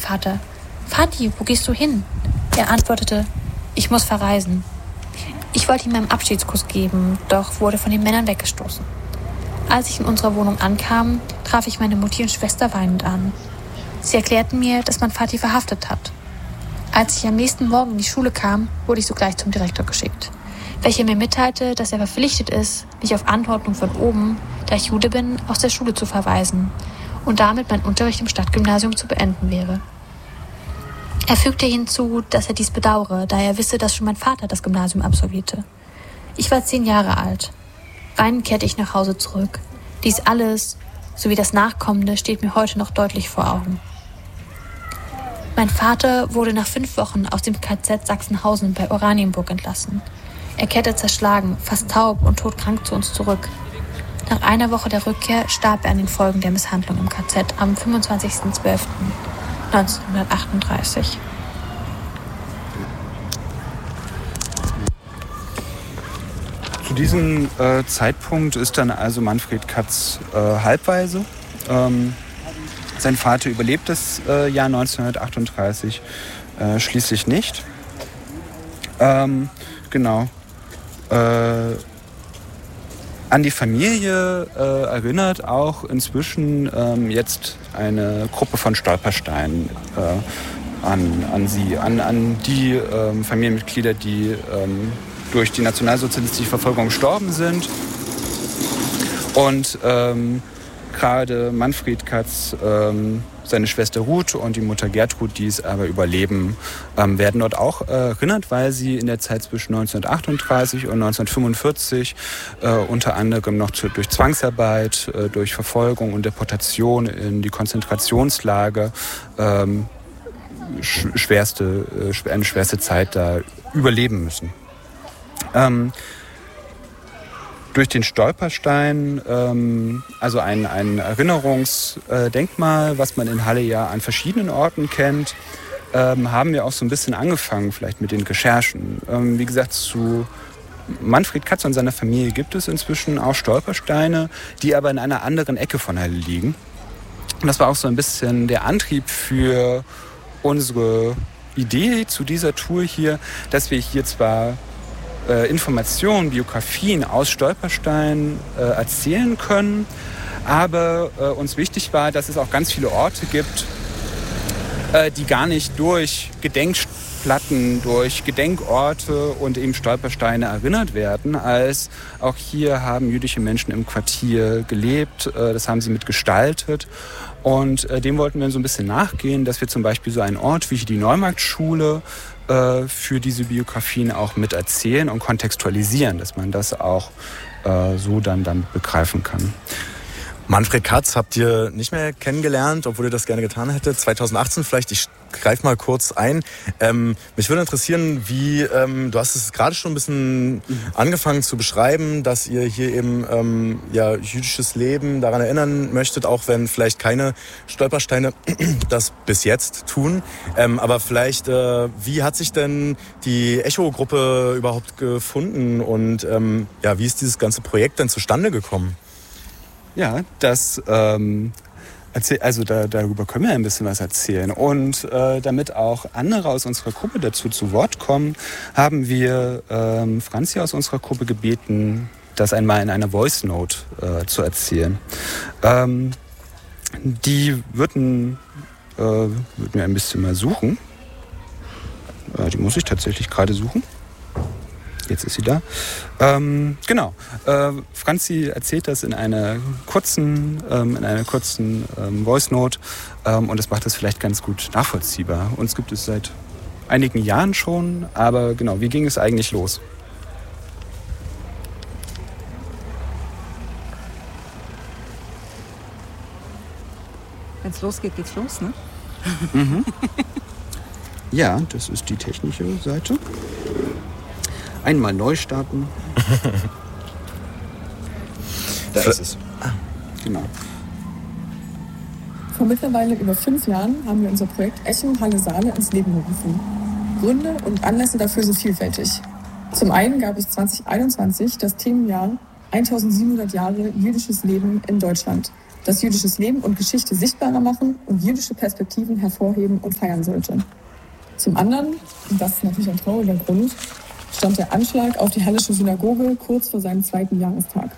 Vater: »Vati, wo gehst du hin?« Er antwortete: »Ich muss verreisen.« Ich wollte ihm einen Abschiedskuss geben, doch wurde von den Männern weggestoßen. Als ich in unserer Wohnung ankam, traf ich meine Mutti und Schwester weinend an. Sie erklärten mir, dass man Vati verhaftet hat. Als ich am nächsten Morgen in die Schule kam, wurde ich sogleich zum Direktor geschickt, welcher mir mitteilte, dass er verpflichtet ist, mich auf Anordnung von oben, da ich Jude bin, aus der Schule zu verweisen und damit mein Unterricht im Stadtgymnasium zu beenden wäre. Er fügte hinzu, dass er dies bedauere, da er wisse, dass schon mein Vater das Gymnasium absolvierte. Ich war 10 Jahre alt. Weinend kehrte ich nach Hause zurück. Dies alles, sowie das Nachkommende, steht mir heute noch deutlich vor Augen. Mein Vater wurde nach 5 Wochen aus dem KZ Sachsenhausen bei Oranienburg entlassen. Er kehrte zerschlagen, fast taub und todkrank zu uns zurück. Nach einer Woche der Rückkehr starb er an den Folgen der Misshandlung im KZ am 25.12.1938. Zu diesem Zeitpunkt ist dann also Manfred Katz halbwaise. Sein Vater überlebt das Jahr 1938 schließlich nicht. Genau. An die Familie erinnert auch inzwischen jetzt eine Gruppe von Stolpersteinen an sie, an die Familienmitglieder, die durch die nationalsozialistische Verfolgung gestorben sind. Und gerade Manfred Katz, seine Schwester Ruth und die Mutter Gertrud, die es aber überleben, werden dort auch erinnert, weil sie in der Zeit zwischen 1938 und 1945 unter anderem noch durch Zwangsarbeit, durch Verfolgung und Deportation in die Konzentrationslager eine schwerste Zeit da überleben müssen. Durch den Stolperstein, also ein Erinnerungsdenkmal, was man in Halle ja an verschiedenen Orten kennt, haben wir auch so ein bisschen angefangen, vielleicht mit den Recherchen. Wie gesagt, zu Manfred Katz und seiner Familie gibt es inzwischen auch Stolpersteine, die aber in einer anderen Ecke von Halle liegen. Und das war auch so ein bisschen der Antrieb für unsere Idee zu dieser Tour hier, dass wir hier zwar Informationen, Biografien aus Stolperstein erzählen können. Aber uns wichtig war, dass es auch ganz viele Orte gibt, die gar nicht durch Gedenkplatten, durch Gedenkorte und eben Stolpersteine erinnert werden, als auch hier haben jüdische Menschen im Quartier gelebt, das haben sie mitgestaltet. Und dem wollten wir so ein bisschen nachgehen, dass wir zum Beispiel so einen Ort wie die Neumarktschule für diese Biografien auch mit erzählen und kontextualisieren, dass man das auch so dann begreifen kann. Manfred Katz habt ihr nicht mehr kennengelernt, obwohl ihr das gerne getan hättet. 2018 vielleicht, ich greife mal kurz ein. Mich würde interessieren, wie, du hast es gerade schon ein bisschen angefangen zu beschreiben, dass ihr hier eben jüdisches Leben daran erinnern möchtet, auch wenn vielleicht keine Stolpersteine das bis jetzt tun. Aber vielleicht, wie hat sich denn die Echo-Gruppe überhaupt gefunden und wie ist dieses ganze Projekt denn zustande gekommen? Ja, darüber können wir ein bisschen was erzählen. Und damit auch andere aus unserer Gruppe dazu zu Wort kommen, haben wir Franzi aus unserer Gruppe gebeten, das einmal in einer Voice Note zu erzählen. Die würden wir ein bisschen mal suchen. Die muss ich tatsächlich gerade suchen. Jetzt ist sie da. Genau. Franzi erzählt das in einer kurzen Voice Note und das macht das vielleicht ganz gut nachvollziehbar. Uns gibt es seit einigen Jahren schon, aber genau, wie ging es eigentlich los? Wenn es losgeht, geht's los, ne? Mhm. Ja, das ist die technische Seite. Einmal neu starten. Da ist es. Genau. Vor mittlerweile über 5 Jahren haben wir unser Projekt Echo Halle Saale ins Leben gerufen. Gründe und Anlässe dafür sind vielfältig. Zum einen gab es 2021 das Themenjahr 1700 Jahre jüdisches Leben in Deutschland, das jüdisches Leben und Geschichte sichtbarer machen und jüdische Perspektiven hervorheben und feiern sollte. Zum anderen, und das ist natürlich ein trauriger Grund, stand der Anschlag auf die Hallische Synagoge kurz vor seinem 2. Jahrestag.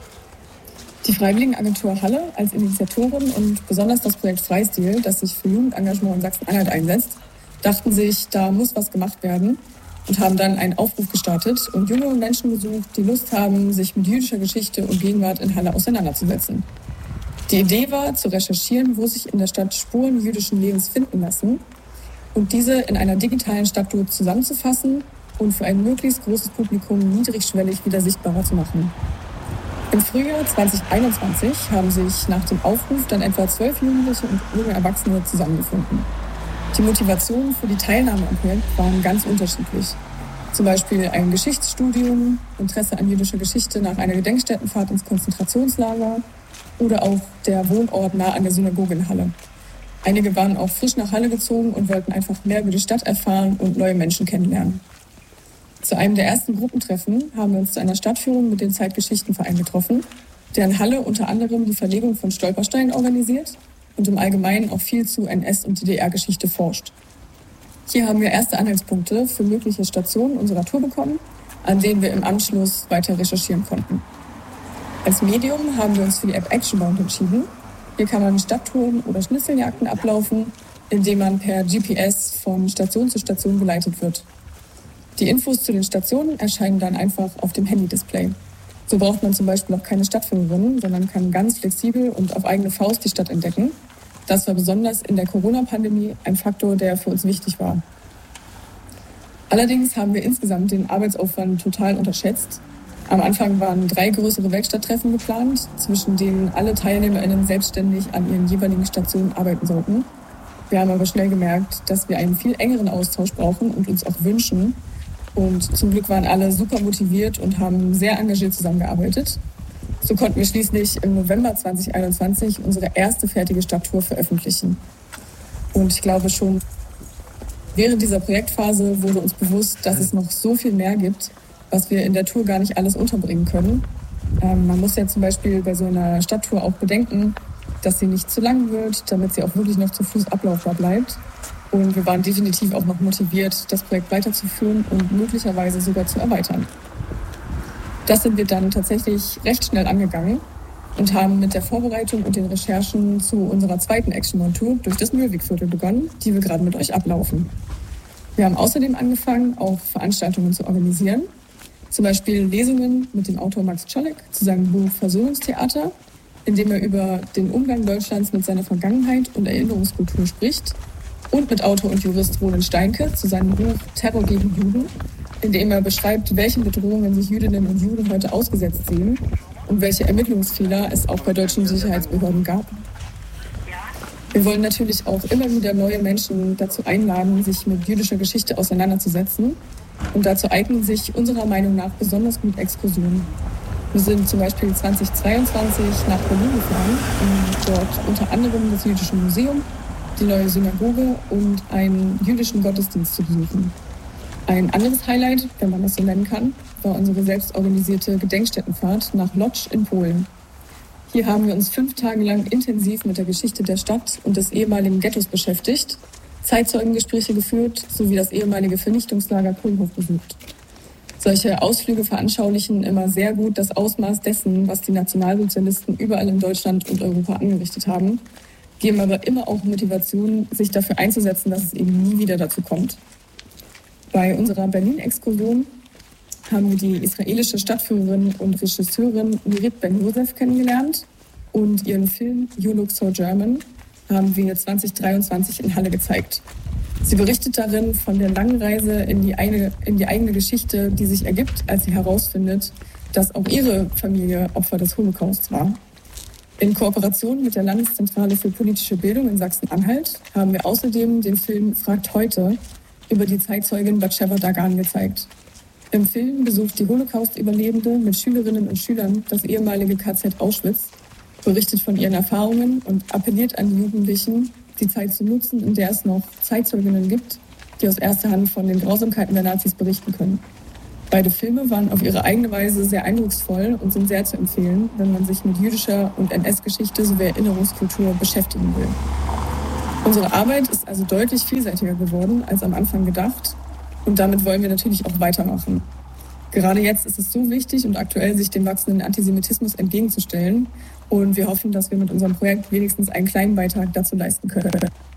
Die Freiwilligenagentur Halle als Initiatorin und besonders das Projekt Freistil, das sich für Jugendengagement in Sachsen-Anhalt einsetzt, dachten sich, da muss was gemacht werden und haben dann einen Aufruf gestartet und junge Menschen gesucht, die Lust haben, sich mit jüdischer Geschichte und Gegenwart in Halle auseinanderzusetzen. Die Idee war, zu recherchieren, wo sich in der Stadt Spuren jüdischen Lebens finden lassen und diese in einer digitalen Stadttour zusammenzufassen und für ein möglichst großes Publikum niedrigschwellig wieder sichtbarer zu machen. Im Frühjahr 2021 haben sich nach dem Aufruf dann etwa 12 Jugendliche und junge Erwachsene zusammengefunden. Die Motivationen für die Teilnahme am Projekt waren ganz unterschiedlich. Zum Beispiel ein Geschichtsstudium, Interesse an jüdischer Geschichte nach einer Gedenkstättenfahrt ins Konzentrationslager oder auch der Wohnort nah an der Synagoge in Halle. Einige waren auch frisch nach Halle gezogen und wollten einfach mehr über die Stadt erfahren und neue Menschen kennenlernen. Zu einem der ersten Gruppentreffen haben wir uns zu einer Stadtführung mit dem Zeitgeschichtenverein getroffen, der in Halle unter anderem die Verlegung von Stolpersteinen organisiert und im Allgemeinen auch viel zu NS- und DDR-Geschichte forscht. Hier haben wir erste Anhaltspunkte für mögliche Stationen unserer Tour bekommen, an denen wir im Anschluss weiter recherchieren konnten. Als Medium haben wir uns für die App Actionbound entschieden. Hier kann man Stadttouren oder Schnitzeljagden ablaufen, indem man per GPS von Station zu Station geleitet wird. Die Infos zu den Stationen erscheinen dann einfach auf dem Handy-Display. So braucht man zum Beispiel auch keine Stadtführerin, sondern kann ganz flexibel und auf eigene Faust die Stadt entdecken. Das war besonders in der Corona-Pandemie ein Faktor, der für uns wichtig war. Allerdings haben wir insgesamt den Arbeitsaufwand total unterschätzt. Am Anfang waren 3 größere Werkstatttreffen geplant, zwischen denen alle TeilnehmerInnen selbstständig an ihren jeweiligen Stationen arbeiten sollten. Wir haben aber schnell gemerkt, dass wir einen viel engeren Austausch brauchen und uns auch wünschen. Und zum Glück waren alle super motiviert und haben sehr engagiert zusammengearbeitet. So konnten wir schließlich im November 2021 unsere erste fertige Stadttour veröffentlichen. Und ich glaube schon, während dieser Projektphase wurde uns bewusst, dass es noch so viel mehr gibt, was wir in der Tour gar nicht alles unterbringen können. Man muss ja zum Beispiel bei so einer Stadttour auch bedenken, dass sie nicht zu lang wird, damit sie auch wirklich noch zu Fuß ablauffbar bleibt. Und wir waren definitiv auch noch motiviert, das Projekt weiterzuführen und möglicherweise sogar zu erweitern. Das sind wir dann tatsächlich recht schnell angegangen und haben mit der Vorbereitung und den Recherchen zu unserer zweiten Action-Tour durch das Mühlwegviertel begonnen, die wir gerade mit euch ablaufen. Wir haben außerdem angefangen, auch Veranstaltungen zu organisieren. Zum Beispiel Lesungen mit dem Autor Max Czolek zu seinem Buch Versöhnungstheater, in dem er über den Umgang Deutschlands mit seiner Vergangenheit und Erinnerungskultur spricht. Und mit Autor und Jurist Roland Steinke zu seinem Buch Terror gegen Juden, in dem er beschreibt, welchen Bedrohungen sich Jüdinnen und Juden heute ausgesetzt sehen und welche Ermittlungsfehler es auch bei deutschen Sicherheitsbehörden gab. Wir wollen natürlich auch immer wieder neue Menschen dazu einladen, sich mit jüdischer Geschichte auseinanderzusetzen. Und dazu eignen sich unserer Meinung nach besonders gut Exkursionen. Wir sind zum Beispiel 2022 nach Berlin gefahren, um dort unter anderem das Jüdische Museum, die neue Synagoge und einen jüdischen Gottesdienst zu besuchen. Ein anderes Highlight, wenn man das so nennen kann, war unsere selbstorganisierte Gedenkstättenfahrt nach Lodz in Polen. Hier haben wir uns 5 Tage lang intensiv mit der Geschichte der Stadt und des ehemaligen Ghettos beschäftigt, Zeitzeugengespräche geführt sowie das ehemalige Vernichtungslager Kulmhof besucht. Solche Ausflüge veranschaulichen immer sehr gut das Ausmaß dessen, was die Nationalsozialisten überall in Deutschland und Europa angerichtet haben, geben aber immer auch Motivation, sich dafür einzusetzen, dass es eben nie wieder dazu kommt. Bei unserer Berlin-Exkursion haben wir die israelische Stadtführerin und Regisseurin Mirit Ben-Yosef kennengelernt und ihren Film You Look So German haben wir 2023 in Halle gezeigt. Sie berichtet darin von der langen Reise in die eigene Geschichte, die sich ergibt, als sie herausfindet, dass auch ihre Familie Opfer des Holocausts war. In Kooperation mit der Landeszentrale für politische Bildung in Sachsen-Anhalt haben wir außerdem den Film Fragt heute über die Zeitzeugin Batsheva Dagan gezeigt. Im Film besucht die Holocaust-Überlebende mit Schülerinnen und Schülern das ehemalige KZ Auschwitz, berichtet von ihren Erfahrungen und appelliert an die Jugendlichen, die Zeit zu nutzen, in der es noch Zeitzeuginnen gibt, die aus erster Hand von den Grausamkeiten der Nazis berichten können. Beide Filme waren auf ihre eigene Weise sehr eindrucksvoll und sind sehr zu empfehlen, wenn man sich mit jüdischer und NS-Geschichte sowie Erinnerungskultur beschäftigen will. Unsere Arbeit ist also deutlich vielseitiger geworden als am Anfang gedacht und damit wollen wir natürlich auch weitermachen. Gerade jetzt ist es so wichtig und aktuell, sich dem wachsenden Antisemitismus entgegenzustellen und wir hoffen, dass wir mit unserem Projekt wenigstens einen kleinen Beitrag dazu leisten können.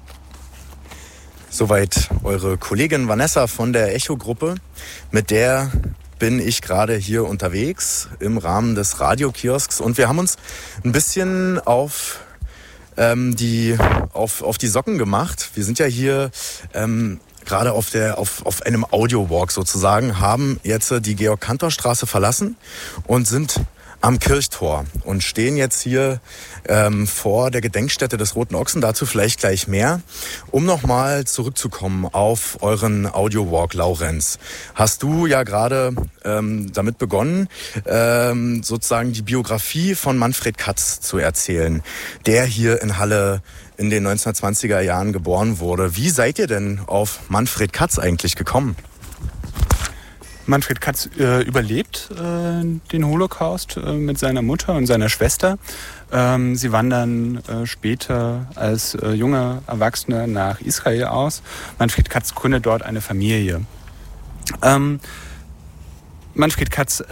Soweit eure Kollegin Vanessa von der Echo-Gruppe. Mit der bin ich gerade hier unterwegs im Rahmen des Radiokiosks und wir haben uns ein bisschen auf die Socken gemacht. Wir sind ja hier gerade auf einem Audio-Walk sozusagen, haben jetzt die Georg-Cantor-Straße verlassen und sind am Kirchtor und stehen jetzt hier vor der Gedenkstätte des Roten Ochsen, dazu vielleicht gleich mehr. Um nochmal zurückzukommen auf euren Audio-Walk, Laurenz, hast du ja gerade damit begonnen, sozusagen die Biografie von Manfred Katz zu erzählen, der hier in Halle in den 1920er Jahren geboren wurde. Wie seid ihr denn auf Manfred Katz eigentlich gekommen? Manfred Katz überlebt den Holocaust mit seiner Mutter und seiner Schwester. Sie wandern später als junger Erwachsener nach Israel aus. Manfred Katz gründet dort eine Familie. Manfred Katz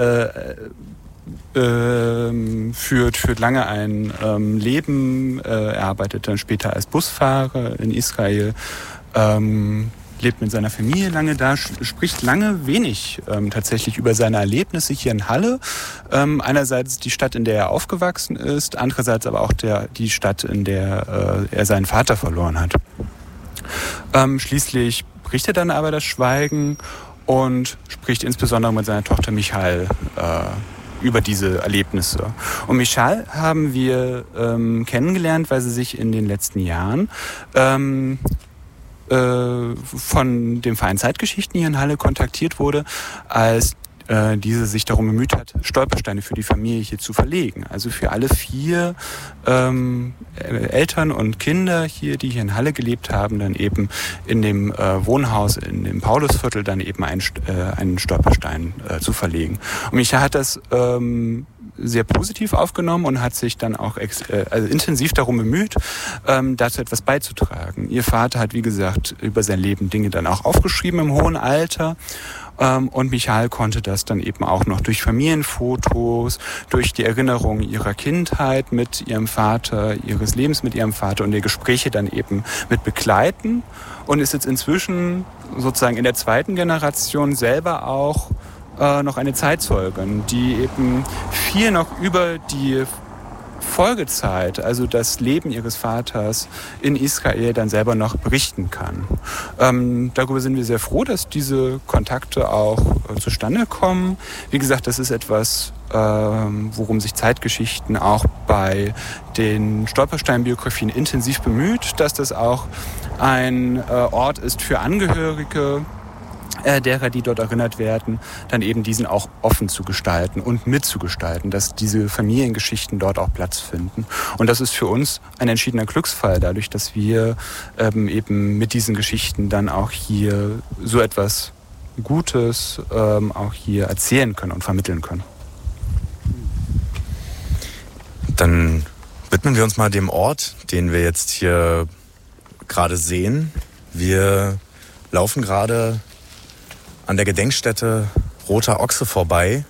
führt lange ein Leben. Er arbeitet dann später als Busfahrer in Israel. Lebt mit seiner Familie lange da, spricht lange wenig tatsächlich über seine Erlebnisse hier in Halle. Einerseits die Stadt, in der er aufgewachsen ist, andererseits aber auch die Stadt, in der er seinen Vater verloren hat. Schließlich bricht er dann aber das Schweigen und spricht insbesondere mit seiner Tochter Michal über diese Erlebnisse. Und Michal haben wir kennengelernt, weil sie sich in den letzten Jahren von dem Verein Zeitgeschichten hier in Halle kontaktiert wurde, als diese sich darum bemüht hat, Stolpersteine für die Familie hier zu verlegen. Also für alle 4 Eltern und Kinder hier, die hier in Halle gelebt haben, dann eben in dem Wohnhaus in dem Paulusviertel dann eben einen Stolperstein zu verlegen. Und Micha hat das sehr positiv aufgenommen und hat sich dann auch intensiv darum bemüht, dazu etwas beizutragen. Ihr Vater hat, wie gesagt, über sein Leben Dinge dann auch aufgeschrieben im hohen Alter. Und Michal konnte das dann eben auch noch durch Familienfotos, durch die Erinnerung ihrer Kindheit mit ihrem Vater, ihres Lebens mit ihrem Vater und der Gespräche dann eben mit begleiten und ist jetzt inzwischen sozusagen in der 2. Generation selber auch noch eine Zeitzeugin, die eben viel noch über die Folgezeit, also das Leben ihres Vaters in Israel dann selber noch berichten kann. Darüber sind wir sehr froh, dass diese Kontakte auch zustande kommen. Wie gesagt, das ist etwas, worum sich Zeitgeschichten auch bei den Stolperstein-Biografien intensiv bemüht, dass das auch ein Ort ist für Angehörige derer, die dort erinnert werden, dann eben diesen auch offen zu gestalten und mitzugestalten, dass diese Familiengeschichten dort auch Platz finden. Und das ist für uns ein entschiedener Glücksfall, dadurch, dass wir eben mit diesen Geschichten dann auch hier so etwas Gutes auch hier erzählen können und vermitteln können. Dann widmen wir uns mal dem Ort, den wir jetzt hier gerade sehen. Wir laufen gerade an der Gedenkstätte Roter Ochse vorbei.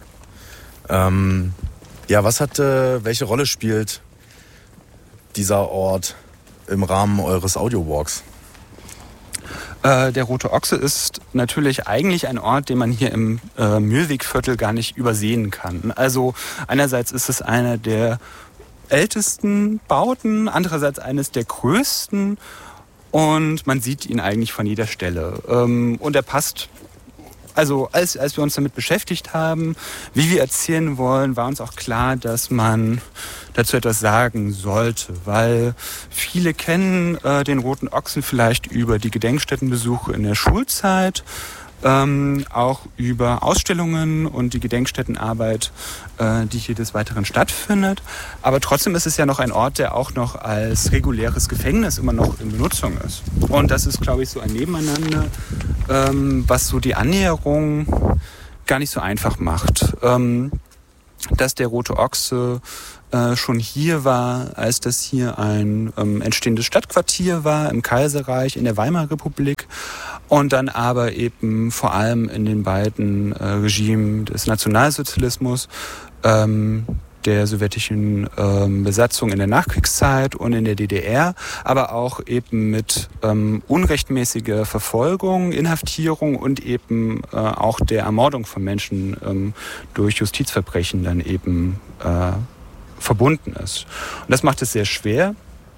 Welche Rolle spielt dieser Ort im Rahmen eures Audio-Walks? Der Rote Ochse ist natürlich eigentlich ein Ort, den man hier im Mühlwegviertel gar nicht übersehen kann. Also einerseits ist es einer der ältesten Bauten, andererseits eines der größten und man sieht ihn eigentlich von jeder Stelle. Und er passt. Also als wir uns damit beschäftigt haben, wie wir erzählen wollen, war uns auch klar, dass man dazu etwas sagen sollte, weil viele kennen den Roten Ochsen vielleicht über die Gedenkstättenbesuche in der Schulzeit, auch über Ausstellungen und die Gedenkstättenarbeit, die hier des Weiteren stattfindet. Aber trotzdem ist es ja noch ein Ort, der auch noch als reguläres Gefängnis immer noch in Benutzung ist. Und das ist, glaube ich, so ein Nebeneinander, was so die Annäherung gar nicht so einfach macht. Dass der Rote Ochse schon hier war, als das hier ein entstehendes Stadtquartier war im Kaiserreich, in der Weimarer Republik und dann aber eben vor allem in den beiden Regimen des Nationalsozialismus, der sowjetischen Besatzung in der Nachkriegszeit und in der DDR, aber auch eben mit unrechtmäßiger Verfolgung, Inhaftierung und eben auch der Ermordung von Menschen durch Justizverbrechen dann eben verbunden ist. Und das macht es sehr schwer,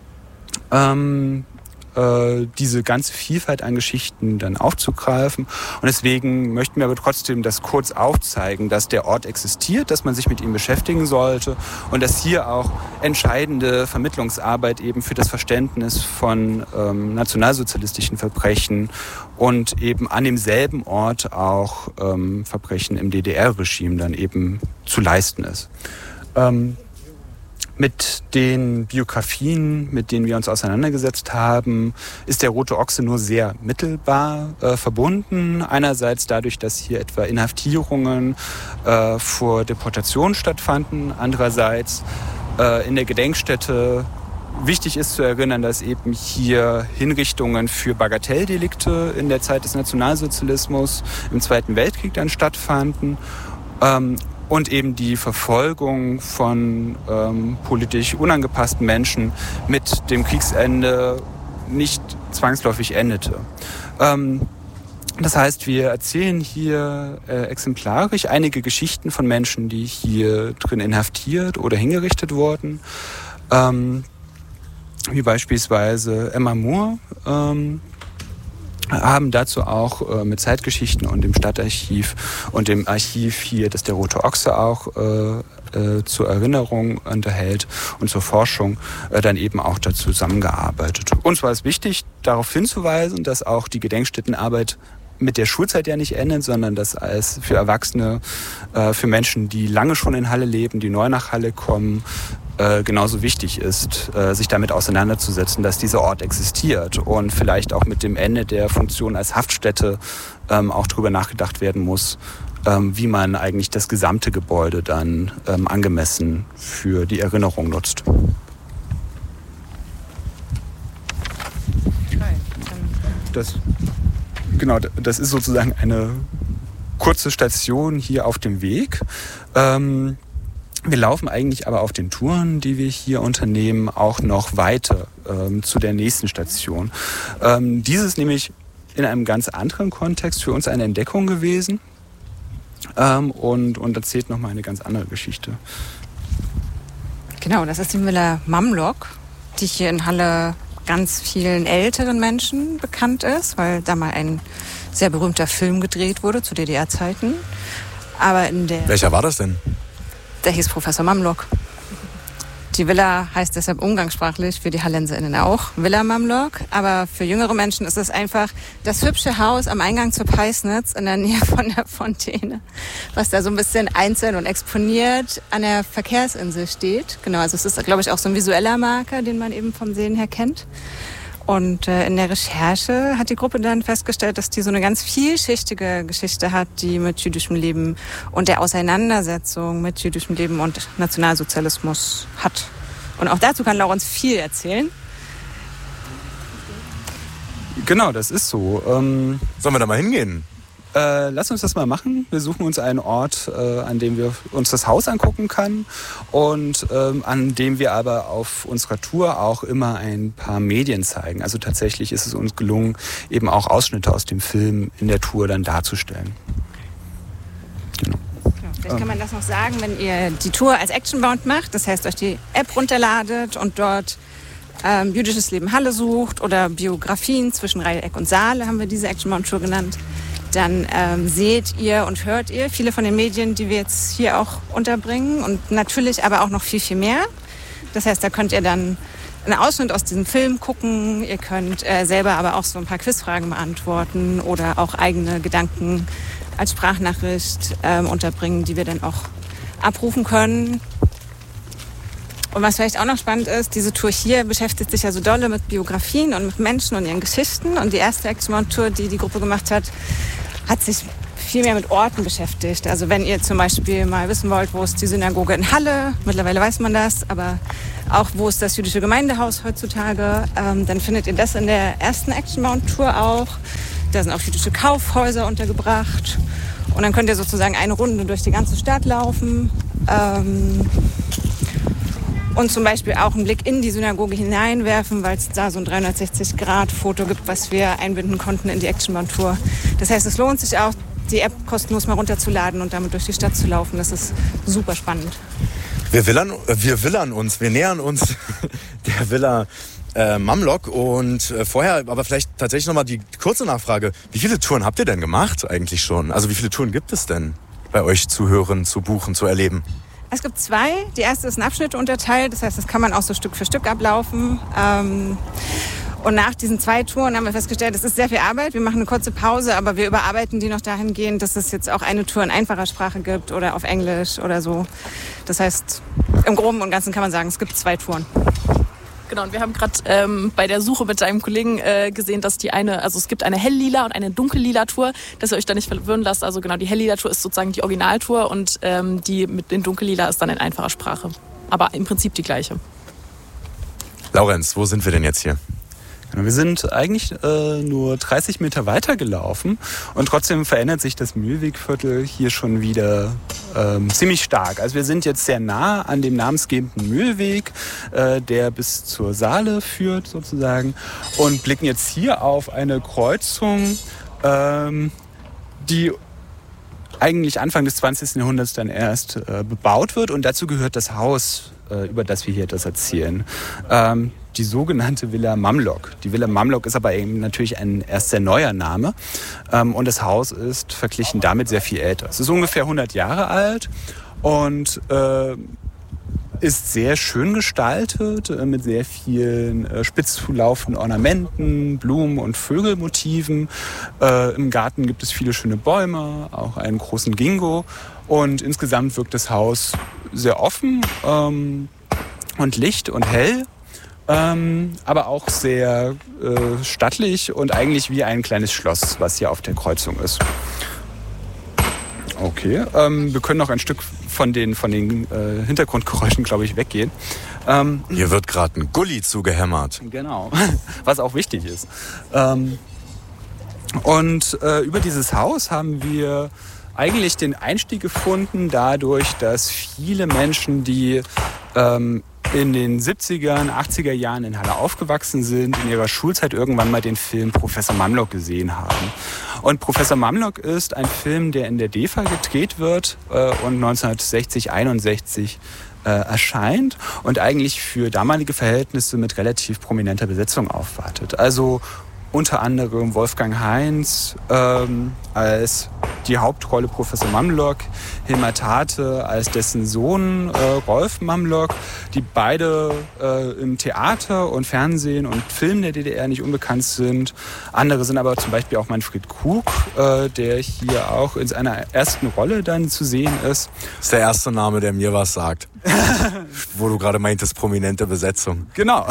diese ganze Vielfalt an Geschichten dann aufzugreifen. Und deswegen möchten wir aber trotzdem das kurz aufzeigen, dass der Ort existiert, dass man sich mit ihm beschäftigen sollte und dass hier auch entscheidende Vermittlungsarbeit eben für das Verständnis von nationalsozialistischen Verbrechen und eben an demselben Ort auch Verbrechen im DDR-Regime dann eben zu leisten ist. Mit den Biografien, mit denen wir uns auseinandergesetzt haben, ist der Rote Ochse nur sehr mittelbar verbunden. Einerseits dadurch, dass hier etwa Inhaftierungen vor Deportation stattfanden. Andererseits in der Gedenkstätte wichtig ist zu erinnern, dass eben hier Hinrichtungen für Bagatelldelikte in der Zeit des Nationalsozialismus im Zweiten Weltkrieg dann stattfanden. Und eben die Verfolgung von politisch unangepassten Menschen mit dem Kriegsende nicht zwangsläufig endete. Das heißt, wir erzählen hier exemplarisch einige Geschichten von Menschen, die hier drin inhaftiert oder hingerichtet wurden, wie beispielsweise Emma Moore, haben dazu auch mit Zeitgeschichten und dem Stadtarchiv und dem Archiv hier, das der Rote Ochse auch zur Erinnerung unterhält und zur Forschung, dann eben auch dazu zusammengearbeitet. Uns war es wichtig, darauf hinzuweisen, dass auch die Gedenkstättenarbeit mit der Schulzeit ja nicht endet, sondern dass als für Erwachsene, für Menschen, die lange schon in Halle leben, die neu nach Halle kommen, genauso wichtig ist, sich damit auseinanderzusetzen, dass dieser Ort existiert und vielleicht auch mit dem Ende der Funktion als Haftstätte auch darüber nachgedacht werden muss, wie man eigentlich das gesamte Gebäude dann angemessen für die Erinnerung nutzt. Das ist sozusagen eine kurze Station hier auf dem Weg. Wir laufen eigentlich aber auf den Touren, die wir hier unternehmen, auch noch weiter zu der nächsten Station. Dieses nämlich in einem ganz anderen Kontext für uns eine Entdeckung gewesen und erzählt nochmal eine ganz andere Geschichte. Genau, das ist die Villa Mamlok, die hier in Halle ganz vielen älteren Menschen bekannt ist, weil da mal ein sehr berühmter Film gedreht wurde zu DDR-Zeiten. Aber Welcher war das denn? Der hieß Professor Mamlok. Die Villa heißt deshalb umgangssprachlich für die HallenserInnen auch Villa Mamlok. Aber für jüngere Menschen ist es einfach das hübsche Haus am Eingang zur Peisnitz in der Nähe von der Fontäne, was da so ein bisschen einzeln und exponiert an der Verkehrsinsel steht. Genau, also es ist, glaube ich, auch so ein visueller Marker, den man eben vom Sehen her kennt. Und in der Recherche hat die Gruppe dann festgestellt, dass die so eine ganz vielschichtige Geschichte hat, die mit jüdischem Leben und der Auseinandersetzung mit jüdischem Leben und Nationalsozialismus hat. Und auch dazu kann Laurens viel erzählen. Genau, das ist so. Sollen wir da mal hingehen? Lass uns das mal machen. Wir suchen uns einen Ort, an dem wir uns das Haus angucken können und an dem wir aber auf unserer Tour auch immer ein paar Medien zeigen. Also tatsächlich ist es uns gelungen, eben auch Ausschnitte aus dem Film in der Tour dann darzustellen. Genau. Vielleicht kann man das noch sagen, wenn ihr die Tour als Actionbound macht, das heißt euch die App runterladet und dort jüdisches Leben Halle sucht oder Biografien zwischen Reieck und Saale, haben wir diese Actionbound-Tour genannt. Dann seht ihr und hört ihr viele von den Medien, die wir jetzt hier auch unterbringen und natürlich aber auch noch viel, viel mehr. Das heißt, da könnt ihr dann einen Ausschnitt aus diesem Film gucken. Ihr könnt selber aber auch so ein paar Quizfragen beantworten oder auch eigene Gedanken als Sprachnachricht unterbringen, die wir dann auch abrufen können. Und was vielleicht auch noch spannend ist, diese Tour hier beschäftigt sich ja so dolle mit Biografien und mit Menschen und ihren Geschichten. Und die erste Actionbound-Tour, die die Gruppe gemacht hat, hat sich viel mehr mit Orten beschäftigt. Also wenn ihr zum Beispiel mal wissen wollt, wo ist die Synagoge in Halle, mittlerweile weiß man das, aber auch wo ist das jüdische Gemeindehaus heutzutage, dann findet ihr das in der ersten Actionbound-Tour auch. Da sind auch jüdische Kaufhäuser untergebracht. Und dann könnt ihr sozusagen eine Runde durch die ganze Stadt laufen. Und zum Beispiel auch einen Blick in die Synagoge hineinwerfen, weil es da so ein 360-Grad-Foto gibt, was wir einbinden konnten in die Actionbound-Tour. Das heißt, es lohnt sich auch, die App kostenlos mal runterzuladen und damit durch die Stadt zu laufen. Das ist super spannend. Wir nähern uns der Villa Mamlok und vorher aber vielleicht tatsächlich nochmal die kurze Nachfrage. Wie viele Touren habt ihr denn gemacht eigentlich schon? Also wie viele Touren gibt es denn bei euch zu hören, zu buchen, zu erleben? Es gibt 2. Die erste ist in Abschnitte unterteilt. Das heißt, das kann man auch so Stück für Stück ablaufen. Und nach diesen 2 Touren haben wir festgestellt, es ist sehr viel Arbeit. Wir machen eine kurze Pause, aber wir überarbeiten die noch dahingehend, dass es jetzt auch eine Tour in einfacher Sprache gibt oder auf Englisch oder so. Das heißt, im Groben und Ganzen kann man sagen, es gibt 2 Touren. Genau, und wir haben gerade bei der Suche mit deinem Kollegen gesehen, dass es gibt eine Helllila und eine dunkellila Tour, dass ihr euch da nicht verwirren lasst. Also genau, die Helllila Tour ist sozusagen die Originaltour und die mit den dunkellila ist dann in einfacher Sprache. Aber im Prinzip die gleiche. Laurenz, wo sind wir denn jetzt hier? Wir sind eigentlich nur 30 Meter weiter gelaufen und trotzdem verändert sich das Mühlwegviertel hier schon wieder ziemlich stark. Also wir sind jetzt sehr nah an dem namensgebenden Mühlweg, der bis zur Saale führt sozusagen, und blicken jetzt hier auf eine Kreuzung, die eigentlich Anfang des 20. Jahrhunderts dann erst bebaut wird, und dazu gehört das Haus, über das wir hier das erzählen. Die sogenannte Villa Mamlok. Die Villa Mamlok ist aber eben natürlich ein erst sehr neuer Name. Und das Haus ist verglichen damit sehr viel älter. Es ist ungefähr 100 Jahre alt und ist sehr schön gestaltet, mit sehr vielen spitz zulaufenden Ornamenten, Blumen- und Vögelmotiven. Im Garten gibt es viele schöne Bäume, auch einen großen Ginkgo. Und insgesamt wirkt das Haus sehr offen und licht und hell. Aber auch sehr stattlich und eigentlich wie ein kleines Schloss, was hier auf der Kreuzung ist. Okay, wir können noch ein Stück von den Hintergrundgeräuschen, glaube ich, weggehen. Hier wird gerade ein Gully zugehämmert. Genau, was auch wichtig ist. Und über dieses Haus haben wir eigentlich den Einstieg gefunden, dadurch, dass viele Menschen, die in den 70er, 80er Jahren in Halle aufgewachsen sind, in ihrer Schulzeit irgendwann mal den Film Professor Mamlok gesehen haben. Und Professor Mamlok ist ein Film, der in der DEFA gedreht wird und 1960, 61 erscheint und eigentlich für damalige Verhältnisse mit relativ prominenter Besetzung aufwartet. Also unter anderem Wolfgang Heinz als die Hauptrolle Professor Mamlok, Hilmar Tate als dessen Sohn Rolf Mamlok, die beide im Theater und Fernsehen und Film der DDR nicht unbekannt sind. Andere sind aber zum Beispiel auch Manfred Krug, der hier auch in seiner ersten Rolle dann zu sehen ist. Das ist der erste Name, der mir was sagt. Wo du gerade meintest, prominente Besetzung. Genau.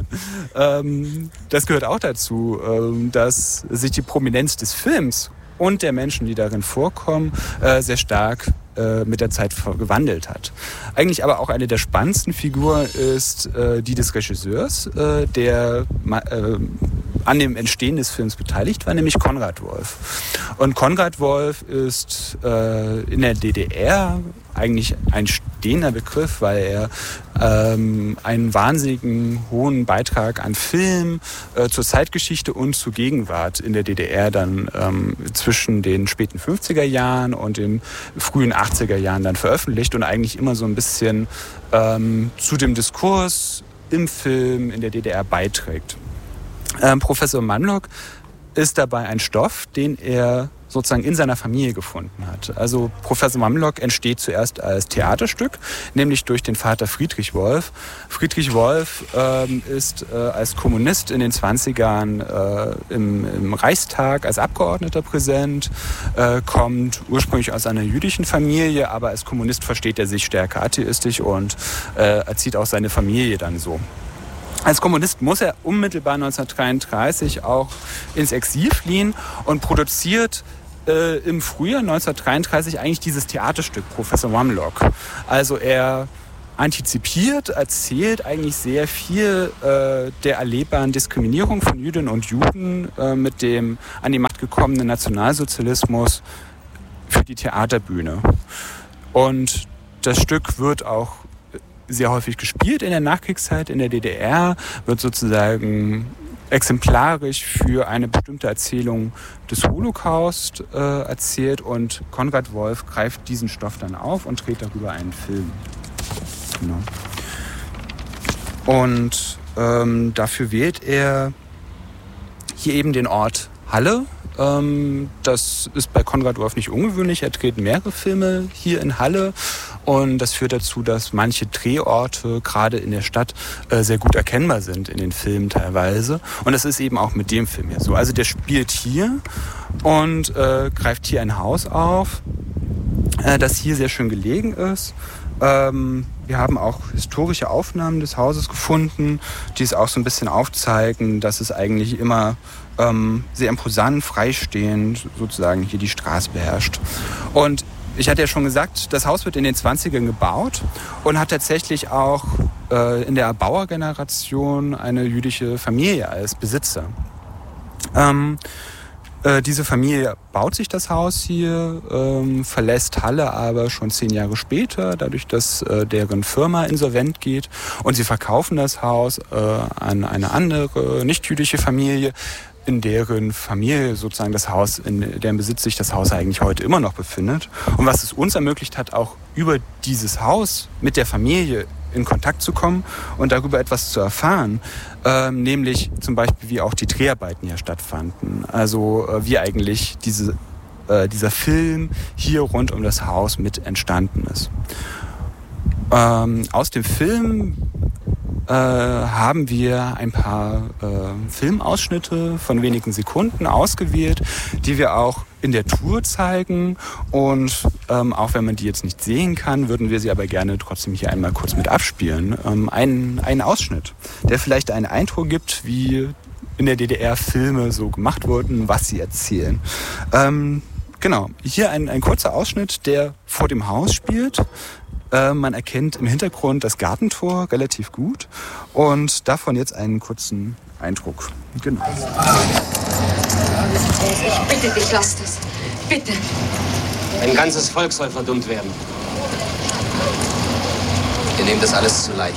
Das gehört auch dazu, dass sich die Prominenz des Films und der Menschen, die darin vorkommen, sehr stark mit der Zeit gewandelt hat. Eigentlich aber auch eine der spannendsten Figuren ist die des Regisseurs, der an dem Entstehen des Films beteiligt war, nämlich Konrad Wolf. Und Konrad Wolf ist in der DDR eigentlich ein stehender Begriff, weil er einen wahnsinnigen hohen Beitrag an Film zur Zeitgeschichte und zur Gegenwart in der DDR dann zwischen den späten 50er Jahren und den frühen 80er Jahren dann veröffentlicht und eigentlich immer so ein bisschen zu dem Diskurs im Film in der DDR beiträgt. Professor Mamlok ist dabei ein Stoff, den er sozusagen in seiner Familie gefunden hat. Also Professor Mamlok entsteht zuerst als Theaterstück, nämlich durch den Vater Friedrich Wolf. Friedrich Wolf ist als Kommunist in den 20ern im Reichstag als Abgeordneter präsent, kommt ursprünglich aus einer jüdischen Familie, aber als Kommunist versteht er sich stärker atheistisch und erzieht auch seine Familie dann so. Als Kommunist muss er unmittelbar 1933 auch ins Exil fliehen und produziert im Frühjahr 1933 eigentlich dieses Theaterstück Professor Rumlock. Also er antizipiert, erzählt eigentlich sehr viel der erlebbaren Diskriminierung von Jüdinnen und Juden mit dem an die Macht gekommenen Nationalsozialismus für die Theaterbühne. Und das Stück wird auch sehr häufig gespielt in der Nachkriegszeit in der DDR, wird sozusagen exemplarisch für eine bestimmte Erzählung des Holocaust erzählt, und Konrad Wolf greift diesen Stoff dann auf und dreht darüber einen Film. Genau. Und dafür wählt er hier eben den Ort Halle. Das ist bei Konrad Wolf nicht ungewöhnlich. Er dreht mehrere Filme hier in Halle, und das führt dazu, dass manche Drehorte gerade in der Stadt sehr gut erkennbar sind in den Filmen teilweise. Und das ist eben auch mit dem Film hier so. Also der spielt hier und greift hier ein Haus auf, das hier sehr schön gelegen ist. Wir haben auch historische Aufnahmen des Hauses gefunden, die es auch so ein bisschen aufzeigen, dass es eigentlich immer sehr imposant, freistehend sozusagen hier die Straße beherrscht. Und ich hatte ja schon gesagt, das Haus wird in den 20ern gebaut und hat tatsächlich auch in der Erbauergeneration eine jüdische Familie als Besitzer. Diese Familie baut sich das Haus hier, verlässt Halle aber schon 10 Jahre später, dadurch, dass deren Firma insolvent geht, und sie verkaufen das Haus an eine andere, nicht-jüdische Familie, in deren Familie sozusagen das Haus, in deren Besitz sich das Haus eigentlich heute immer noch befindet. Und was es uns ermöglicht hat, auch über dieses Haus mit der Familie in Kontakt zu kommen und darüber etwas zu erfahren, nämlich zum Beispiel, wie auch die Dreharbeiten hier stattfanden. Also wie eigentlich dieser Film hier rund um das Haus mit entstanden ist. Aus dem Film haben wir ein paar Filmausschnitte von wenigen Sekunden ausgewählt, die wir auch in der Tour zeigen. Und auch wenn man die jetzt nicht sehen kann, würden wir sie aber gerne trotzdem hier einmal kurz mit abspielen. Einen Ausschnitt, der vielleicht einen Eindruck gibt, wie in der DDR Filme so gemacht wurden, was sie erzählen. Genau, hier ein kurzer Ausschnitt, der vor dem Haus spielt. Man erkennt im Hintergrund das Gartentor relativ gut, und davon jetzt einen kurzen Eindruck. Genau. Ich bitte dich, lass das. Bitte. Ein ganzes Volk soll verdummt werden. Ihr nehmt das alles zu leicht.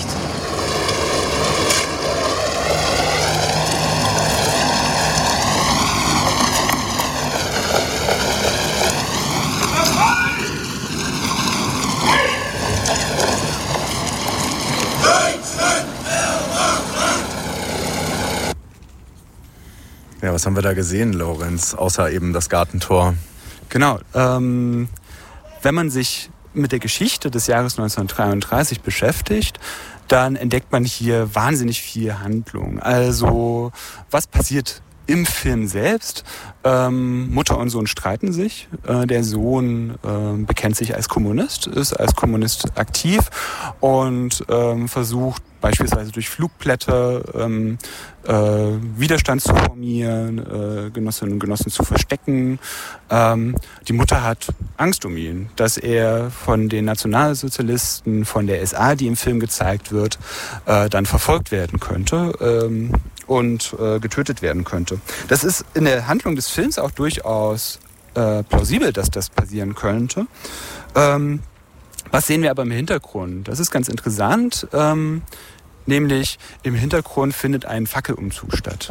Ja, was haben wir da gesehen, Lorenz, außer eben das Gartentor? Genau, wenn man sich mit der Geschichte des Jahres 1933 beschäftigt, dann entdeckt man hier wahnsinnig viel Handlung. Also, was passiert im Film selbst? Mutter und Sohn streiten sich. Der Sohn bekennt sich als Kommunist, ist als Kommunist aktiv und versucht beispielsweise durch Flugblätter Widerstand zu formieren, Genossinnen und Genossen zu verstecken. Die Mutter hat Angst um ihn, dass er von den Nationalsozialisten, von der SA, die im Film gezeigt wird, dann verfolgt werden könnte und getötet werden könnte. Das ist in der Handlung des Films auch durchaus plausibel, dass das passieren könnte. Was sehen wir aber im Hintergrund? Das ist ganz interessant. Nämlich im Hintergrund findet ein Fackelumzug statt.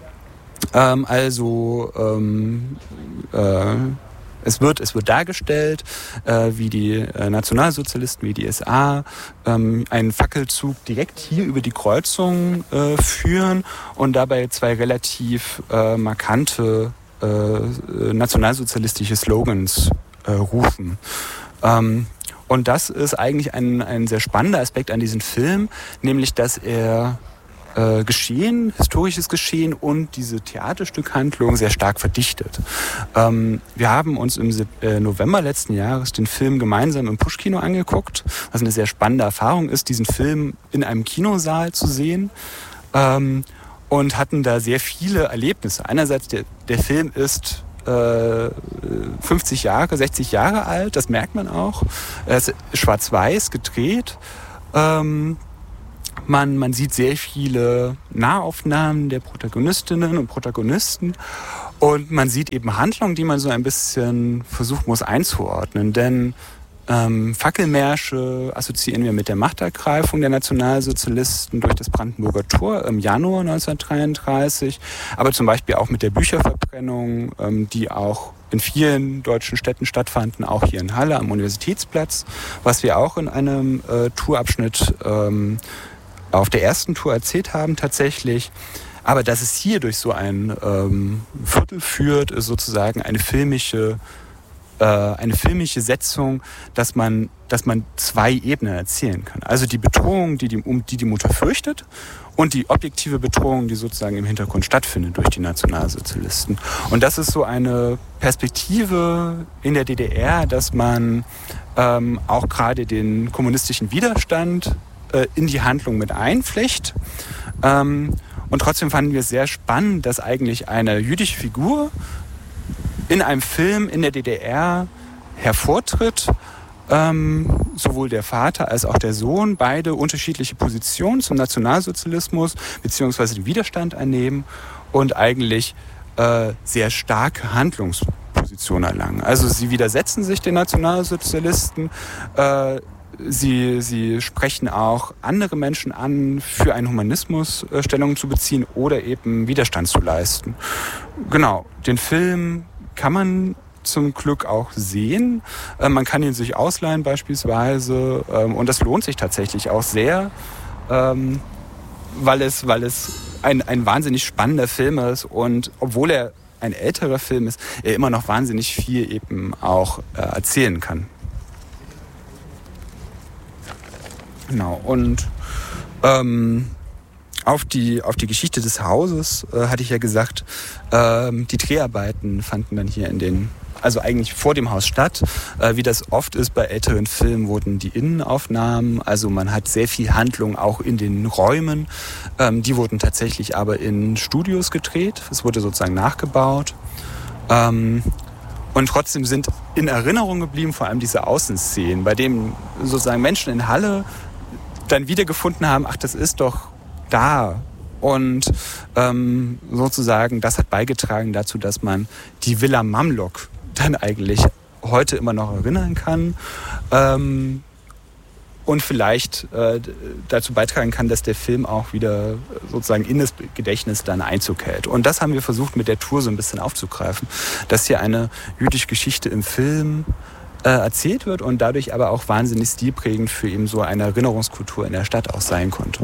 Es wird dargestellt, wie die Nationalsozialisten, wie die SA einen Fackelzug direkt hier über die Kreuzung führen und dabei 2 relativ markante nationalsozialistische Slogans rufen. Und das ist eigentlich ein sehr spannender Aspekt an diesem Film, nämlich dass er historisches Geschehen und diese Theaterstückhandlung sehr stark verdichtet. Wir haben uns im November letzten Jahres den Film gemeinsam im Push-Kino angeguckt, was eine sehr spannende Erfahrung ist, diesen Film in einem Kinosaal zu sehen. Und hatten da sehr viele Erlebnisse. Einerseits, der Film ist 50 Jahre, 60 Jahre alt, das merkt man auch. Er ist schwarz-weiß gedreht. Man sieht sehr viele Nahaufnahmen der Protagonistinnen und Protagonisten und man sieht eben Handlungen, die man so ein bisschen versuchen muss einzuordnen. Denn Fackelmärsche assoziieren wir mit der Machtergreifung der Nationalsozialisten durch das Brandenburger Tor im Januar 1933, aber zum Beispiel auch mit der Bücherverbrennung, die auch in vielen deutschen Städten stattfanden, auch hier in Halle am Universitätsplatz, was wir auch in einem Tourabschnitt auf der ersten Tour erzählt haben tatsächlich. Aber dass es hier durch so ein Viertel führt, ist sozusagen eine filmische Setzung, dass man zwei Ebenen erzählen kann. Also die Bedrohung, die die Mutter fürchtet, und die objektive Bedrohung, die sozusagen im Hintergrund stattfindet durch die Nationalsozialisten. Und das ist so eine Perspektive in der DDR, dass man auch gerade den kommunistischen Widerstand in die Handlung mit einflecht. Und trotzdem fanden wir es sehr spannend, dass eigentlich eine jüdische Figur in einem Film in der DDR hervortritt, sowohl der Vater als auch der Sohn, beide unterschiedliche Positionen zum Nationalsozialismus bzw. den Widerstand einnehmen und eigentlich sehr starke Handlungspositionen erlangen. Also sie widersetzen sich den Nationalsozialisten, sie sprechen auch andere Menschen an, für einen Humanismus Stellung zu beziehen oder eben Widerstand zu leisten. Genau, den Film kann man zum Glück auch sehen. Man kann ihn sich ausleihen beispielsweise und das lohnt sich tatsächlich auch sehr, weil es ein wahnsinnig spannender Film ist und obwohl er ein älterer Film ist, er immer noch wahnsinnig viel eben auch erzählen kann. Genau, und auf die Geschichte des Hauses hatte ich ja gesagt, die Dreharbeiten fanden dann hier also eigentlich vor dem Haus statt. Wie das oft ist bei älteren Filmen, wurden die Innenaufnahmen, also man hat sehr viel Handlung auch in den Räumen. Die wurden tatsächlich aber in Studios gedreht. Es wurde sozusagen nachgebaut. Und trotzdem sind in Erinnerung geblieben vor allem diese Außenszenen, bei denen sozusagen Menschen in Halle dann wiedergefunden haben, ach, das ist doch da. Und sozusagen, das hat beigetragen dazu, dass man die Villa Mamlok dann eigentlich heute immer noch erinnern kann und vielleicht dazu beitragen kann, dass der Film auch wieder sozusagen in das Gedächtnis dann Einzug hält. Und das haben wir versucht mit der Tour so ein bisschen aufzugreifen, dass hier eine jüdische Geschichte im Film erzählt wird und dadurch aber auch wahnsinnig stilprägend für eben so eine Erinnerungskultur in der Stadt auch sein konnte.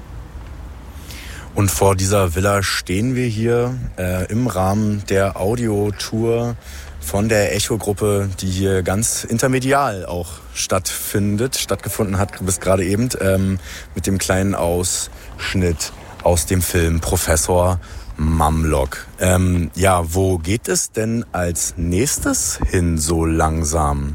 Und vor dieser Villa stehen wir hier im Rahmen der Audiotour von der Echo-Gruppe, die hier ganz intermedial auch stattgefunden hat, bis gerade eben, mit dem kleinen Ausschnitt aus dem Film Professor Mamlok. Ja, wo geht es denn als nächstes hin so langsam?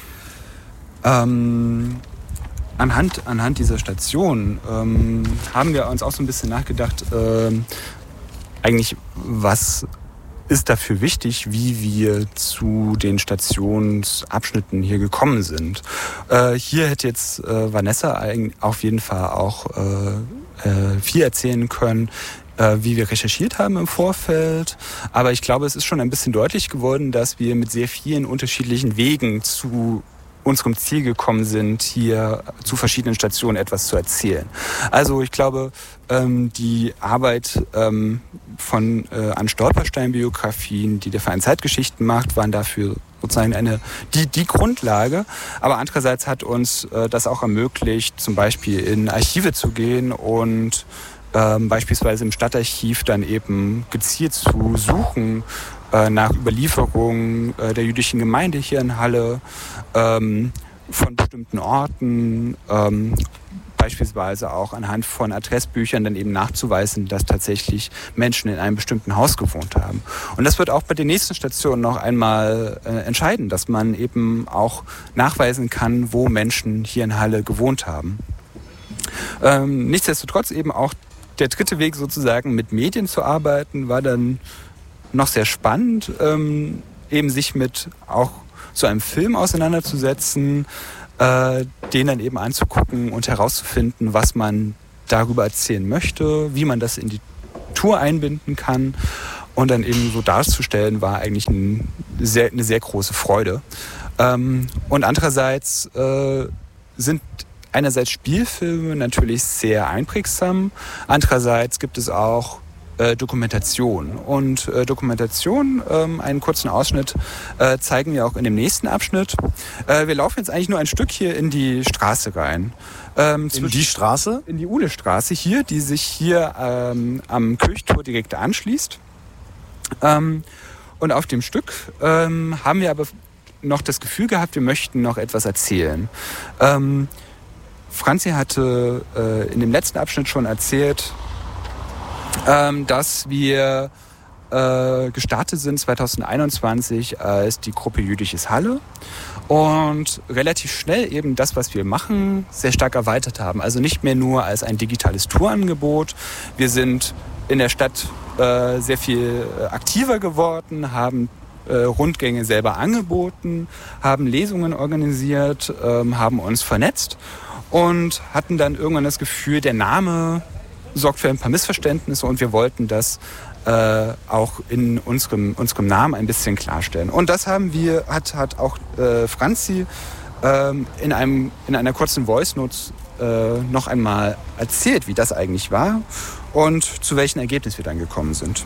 Anhand dieser Station haben wir uns auch so ein bisschen nachgedacht, eigentlich was ist dafür wichtig, wie wir zu den Stationsabschnitten hier gekommen sind. Hier hätte jetzt Vanessa auf jeden Fall auch viel erzählen können, wie wir recherchiert haben im Vorfeld. Aber ich glaube, es ist schon ein bisschen deutlich geworden, dass wir mit sehr vielen unterschiedlichen Wegen zu unserem Ziel gekommen sind, hier zu verschiedenen Stationen etwas zu erzählen. Also ich glaube, die Arbeit von an Stolperstein-Biografien, die der Verein Zeitgeschichten macht, waren dafür sozusagen die Grundlage. Aber andererseits hat uns das auch ermöglicht, zum Beispiel in Archive zu gehen und beispielsweise im Stadtarchiv dann eben gezielt zu suchen nach Überlieferungen der jüdischen Gemeinde hier in Halle, von bestimmten Orten, beispielsweise auch anhand von Adressbüchern dann eben nachzuweisen, dass tatsächlich Menschen in einem bestimmten Haus gewohnt haben. Und das wird auch bei den nächsten Stationen noch einmal entscheiden, dass man eben auch nachweisen kann, wo Menschen hier in Halle gewohnt haben. Nichtsdestotrotz eben auch der dritte Weg sozusagen mit Medien zu arbeiten, war dann noch sehr spannend, eben sich mit auch so einem Film auseinanderzusetzen, den dann eben anzugucken und herauszufinden, was man darüber erzählen möchte, wie man das in die Tour einbinden kann und dann eben so darzustellen, war eigentlich eine sehr große Freude. Und andererseits sind einerseits Spielfilme natürlich sehr einprägsam, andererseits gibt es auch Dokumentation. Und Dokumentation, einen kurzen Ausschnitt, zeigen wir auch in dem nächsten Abschnitt. Wir laufen jetzt eigentlich nur ein Stück hier in die Straße rein. In die Straße? In die Uhlestraße hier, die sich hier am Kirchtor direkt anschließt. Und auf dem Stück haben wir aber noch das Gefühl gehabt, wir möchten noch etwas erzählen. Franzi hatte in dem letzten Abschnitt schon erzählt, dass wir gestartet sind 2021 als die Gruppe Jüdisches Halle und relativ schnell eben das, was wir machen, sehr stark erweitert haben. Also nicht mehr nur als ein digitales Tourangebot. Wir sind in der Stadt sehr viel aktiver geworden, haben Rundgänge selber angeboten, haben Lesungen organisiert, haben uns vernetzt und hatten dann irgendwann das Gefühl, der Name sorgt für ein paar Missverständnisse und wir wollten das auch in unserem Namen ein bisschen klarstellen. Und das hat auch Franzi in einer kurzen Voice Note noch einmal erzählt, wie das eigentlich war und zu welchem Ergebnis wir dann gekommen sind.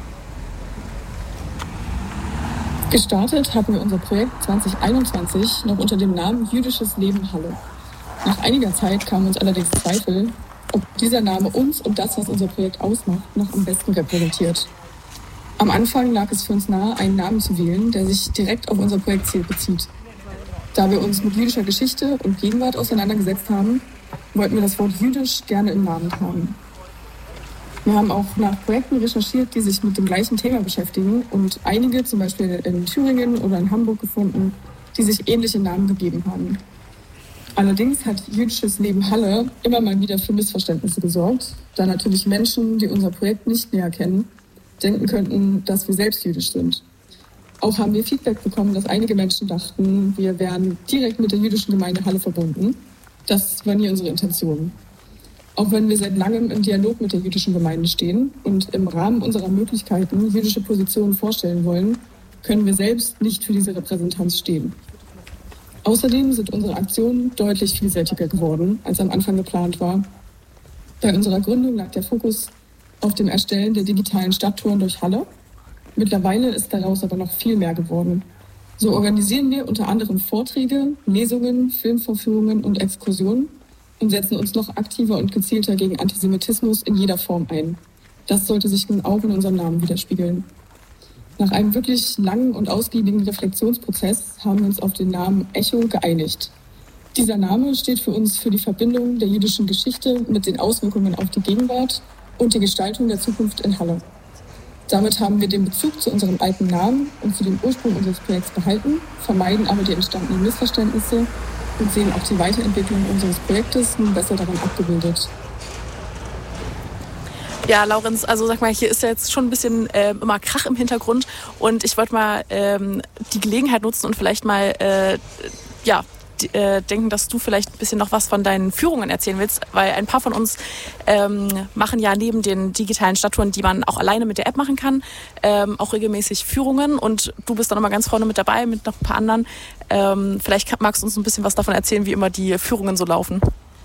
Gestartet hatten wir unser Projekt 2021 noch unter dem Namen Jüdisches Leben Halle. Nach einiger Zeit kamen uns allerdings Zweifel, ob dieser Name uns und das, was unser Projekt ausmacht, noch am besten repräsentiert. Am Anfang lag es für uns nahe, einen Namen zu wählen, der sich direkt auf unser Projektziel bezieht. Da wir uns mit jüdischer Geschichte und Gegenwart auseinandergesetzt haben, wollten wir das Wort jüdisch gerne im Namen haben. Wir haben auch nach Projekten recherchiert, die sich mit dem gleichen Thema beschäftigen und einige, zum Beispiel in Thüringen oder in Hamburg, gefunden, die sich ähnliche Namen gegeben haben. Allerdings hat Jüdisches Leben Halle immer mal wieder für Missverständnisse gesorgt, da natürlich Menschen, die unser Projekt nicht näher kennen, denken könnten, dass wir selbst jüdisch sind. Auch haben wir Feedback bekommen, dass einige Menschen dachten, wir wären direkt mit der jüdischen Gemeinde Halle verbunden. Das war nie unsere Intention. Auch wenn wir seit langem im Dialog mit der jüdischen Gemeinde stehen und im Rahmen unserer Möglichkeiten jüdische Positionen vorstellen wollen, können wir selbst nicht für diese Repräsentanz stehen. Außerdem sind unsere Aktionen deutlich vielseitiger geworden, als am Anfang geplant war. Bei unserer Gründung lag der Fokus auf dem Erstellen der digitalen Stadttouren durch Halle. Mittlerweile ist daraus aber noch viel mehr geworden. So organisieren wir unter anderem Vorträge, Lesungen, Filmvorführungen und Exkursionen und setzen uns noch aktiver und gezielter gegen Antisemitismus in jeder Form ein. Das sollte sich nun auch in unserem Namen widerspiegeln. Nach einem wirklich langen und ausgiebigen Reflexionsprozess haben wir uns auf den Namen Echo geeinigt. Dieser Name steht für uns für die Verbindung der jüdischen Geschichte mit den Auswirkungen auf die Gegenwart und die Gestaltung der Zukunft in Halle. Damit haben wir den Bezug zu unserem alten Namen und zu dem Ursprung unseres Projekts behalten, vermeiden aber die entstandenen Missverständnisse und sehen auch die Weiterentwicklung unseres Projektes nun besser darin abgebildet. Ja, Laurenz, also sag mal, hier ist ja jetzt schon ein bisschen immer Krach im Hintergrund und ich wollte mal die Gelegenheit nutzen und vielleicht mal denken, dass du vielleicht ein bisschen noch was von deinen Führungen erzählen willst, weil ein paar von uns machen ja neben den digitalen Stadttouren, die man auch alleine mit der App machen kann, auch regelmäßig Führungen und du bist dann immer ganz vorne mit dabei mit noch ein paar anderen. Vielleicht magst du uns ein bisschen was davon erzählen, wie immer die Führungen so laufen.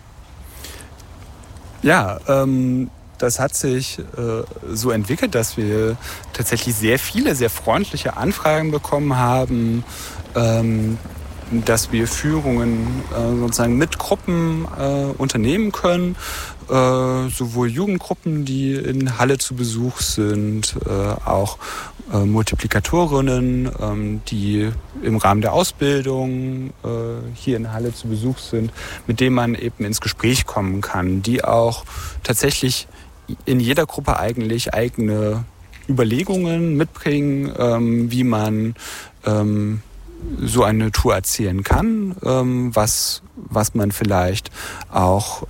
Ja, das hat sich so entwickelt, dass wir tatsächlich sehr viele, sehr freundliche Anfragen bekommen haben, dass wir Führungen sozusagen mit Gruppen unternehmen können, sowohl Jugendgruppen, die in Halle zu Besuch sind, auch Multiplikatorinnen, die im Rahmen der Ausbildung hier in Halle zu Besuch sind, mit denen man eben ins Gespräch kommen kann, die auch tatsächlich in jeder Gruppe eigentlich eigene Überlegungen mitbringen, wie man so eine Tour erzählen kann, was man vielleicht auch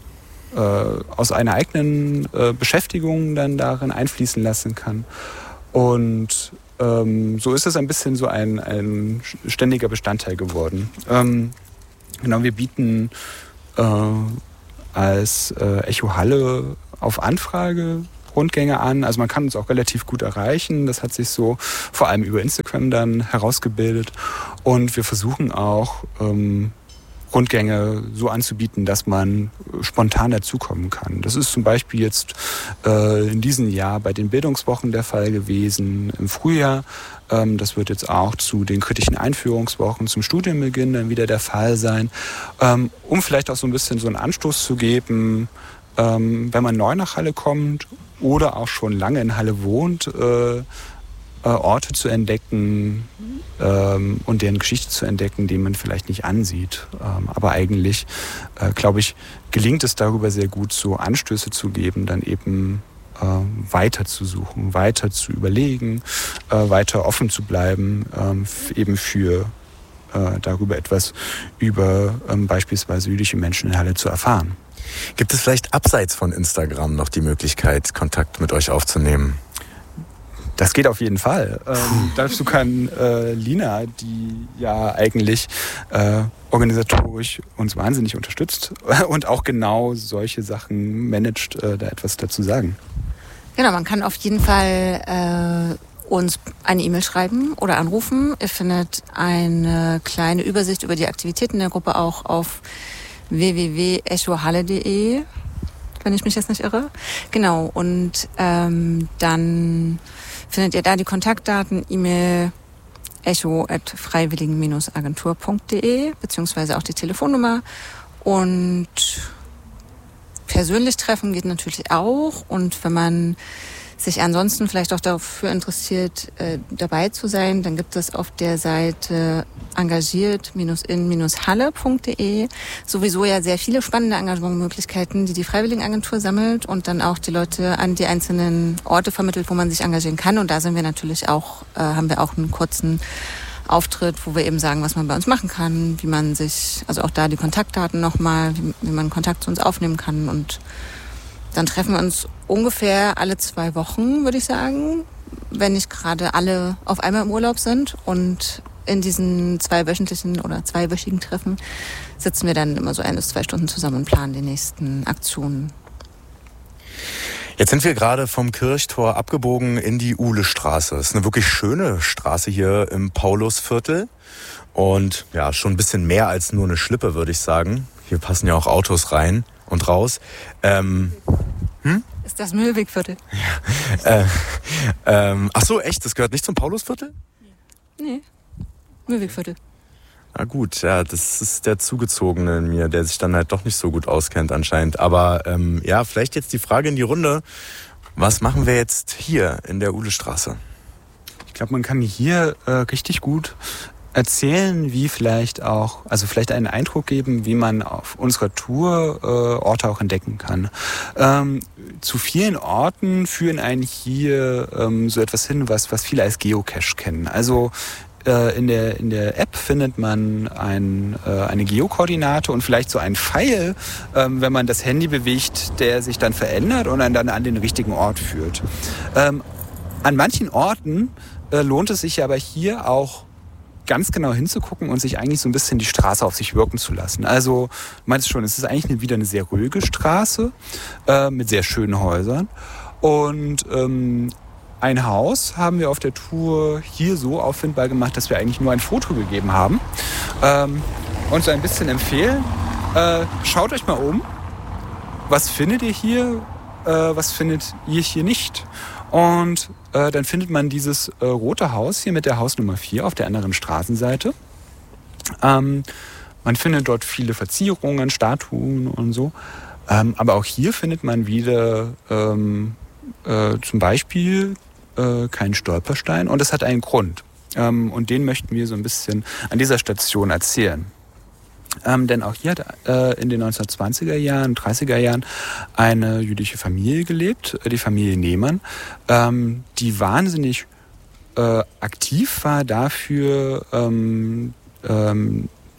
aus einer eigenen Beschäftigung dann darin einfließen lassen kann. Und so ist es ein bisschen so ein ständiger Bestandteil geworden. Genau, wir bieten als Echo Halle auf Anfrage Rundgänge an. Also man kann uns auch relativ gut erreichen. Das hat sich so vor allem über Instagram dann herausgebildet. Und wir versuchen auch Rundgänge so anzubieten, dass man spontan dazukommen kann. Das ist zum Beispiel jetzt in diesem Jahr bei den Bildungswochen der Fall gewesen, im Frühjahr. Das wird jetzt auch zu den kritischen Einführungswochen zum Studienbeginn dann wieder der Fall sein. Um vielleicht auch so ein bisschen so einen Anstoß zu geben, wenn man neu nach Halle kommt oder auch schon lange in Halle wohnt, Orte zu entdecken und deren Geschichte zu entdecken, die man vielleicht nicht ansieht. Aber eigentlich, glaube ich, gelingt es darüber sehr gut, so Anstöße zu geben, dann eben weiter zu suchen, weiter zu überlegen, weiter offen zu bleiben, eben für darüber etwas über beispielsweise jüdische Menschen in Halle zu erfahren. Gibt es vielleicht abseits von Instagram noch die Möglichkeit, Kontakt mit euch aufzunehmen? Das geht auf jeden Fall. Dazu kann Lina, die ja eigentlich organisatorisch uns wahnsinnig unterstützt und auch genau solche Sachen managt, da etwas dazu sagen. Genau, man kann auf jeden Fall uns eine E-Mail schreiben oder anrufen. Ihr findet eine kleine Übersicht über die Aktivitäten der Gruppe auch auf www.echohalle.de, wenn ich mich jetzt nicht irre. Genau, und dann findet ihr da die Kontaktdaten, E-Mail echo@freiwilligen-agentur.de, beziehungsweise auch die Telefonnummer. Und persönlich treffen geht natürlich auch. Und wenn man sich ansonsten vielleicht auch dafür interessiert, dabei zu sein, dann gibt es auf der Seite engagiert-in-halle.de sowieso ja sehr viele spannende Engagementmöglichkeiten, die Freiwilligenagentur sammelt und dann auch die Leute an die einzelnen Orte vermittelt, wo man sich engagieren kann. Und da sind wir natürlich auch, haben wir auch einen kurzen Auftritt, wo wir eben sagen, was man bei uns machen kann, wie man sich, also auch da die Kontaktdaten nochmal, wie man Kontakt zu uns aufnehmen kann. Und dann treffen wir uns ungefähr alle 2 Wochen, würde ich sagen, wenn nicht gerade alle auf einmal im Urlaub sind. Und in diesen 2-wöchigen Treffen sitzen wir dann immer so 1 bis 2 Stunden zusammen und planen die nächsten Aktionen. Jetzt sind wir gerade vom Kirchtor abgebogen in die Uhlestraße. Das ist eine wirklich schöne Straße hier im Paulusviertel. Und ja, schon ein bisschen mehr als nur eine Schlippe, würde ich sagen. Hier passen ja auch Autos rein und raus. Ist das Mühlwegviertel? Ach so, echt? Das gehört nicht zum Paulusviertel? Nee, Mühlwegviertel. Na gut, ja, das ist der Zugezogene in mir, der sich dann halt doch nicht so gut auskennt anscheinend. Aber ja, vielleicht jetzt die Frage in die Runde. Was machen wir jetzt hier in der Uhlestraße? Ich glaube, man kann hier richtig gut erzählen, wie vielleicht auch, also vielleicht einen Eindruck geben, wie man auf unserer Tour Orte auch entdecken kann. Zu vielen Orten führen einen hier so etwas hin, was viele als Geocache kennen. Also in der App findet man eine Geokoordinate und vielleicht so einen Pfeil, wenn man das Handy bewegt, der sich dann verändert und einen dann an den richtigen Ort führt. An manchen Orten lohnt es sich aber hier auch ganz genau hinzugucken und sich eigentlich so ein bisschen die Straße auf sich wirken zu lassen. Also, meinst du schon, es ist eigentlich wieder eine sehr ruhige Straße mit sehr schönen Häusern. Und ein Haus haben wir auf der Tour hier so auffindbar gemacht, dass wir eigentlich nur ein Foto gegeben haben. Und so ein bisschen empfehlen, schaut euch mal um. Was findet ihr hier? Was findet ihr hier nicht? Und dann findet man dieses rote Haus hier mit der Hausnummer 4 auf der anderen Straßenseite. Man findet dort viele Verzierungen, Statuen und so. Aber auch hier findet man wieder zum Beispiel keinen Stolperstein. Und das hat einen Grund. Und den möchten wir so ein bisschen an dieser Station erzählen. Denn auch hier hat in den 1920er Jahren, 30er Jahren eine jüdische Familie gelebt, die Familie Nehmann, die wahnsinnig aktiv war dafür,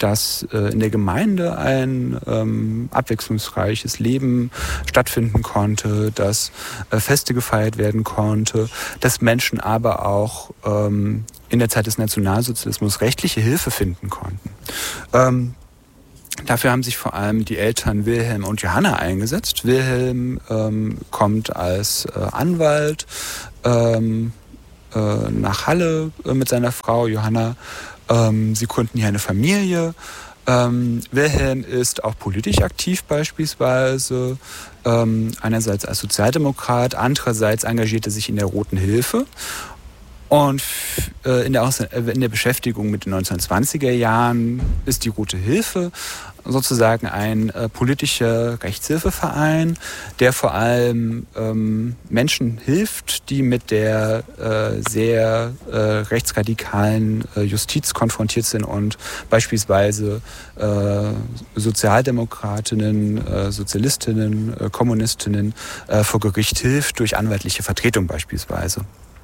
dass in der Gemeinde ein abwechslungsreiches Leben stattfinden konnte, dass Feste gefeiert werden konnte, dass Menschen aber auch in der Zeit des Nationalsozialismus rechtliche Hilfe finden konnten. Dafür haben sich vor allem die Eltern Wilhelm und Johanna eingesetzt. Wilhelm kommt als Anwalt nach Halle mit seiner Frau Johanna. Sie gründen hier eine Familie. Wilhelm ist auch politisch aktiv beispielsweise, einerseits als Sozialdemokrat, andererseits engagiert er sich in der Roten Hilfe. Und in der Beschäftigung mit den 1920er Jahren ist die Rote Hilfe sozusagen ein politischer Rechtshilfeverein, der vor allem Menschen hilft, die mit der sehr rechtsradikalen Justiz konfrontiert sind und beispielsweise Sozialdemokratinnen, Sozialistinnen, Kommunistinnen vor Gericht hilft, durch anwaltliche Vertretung beispielsweise.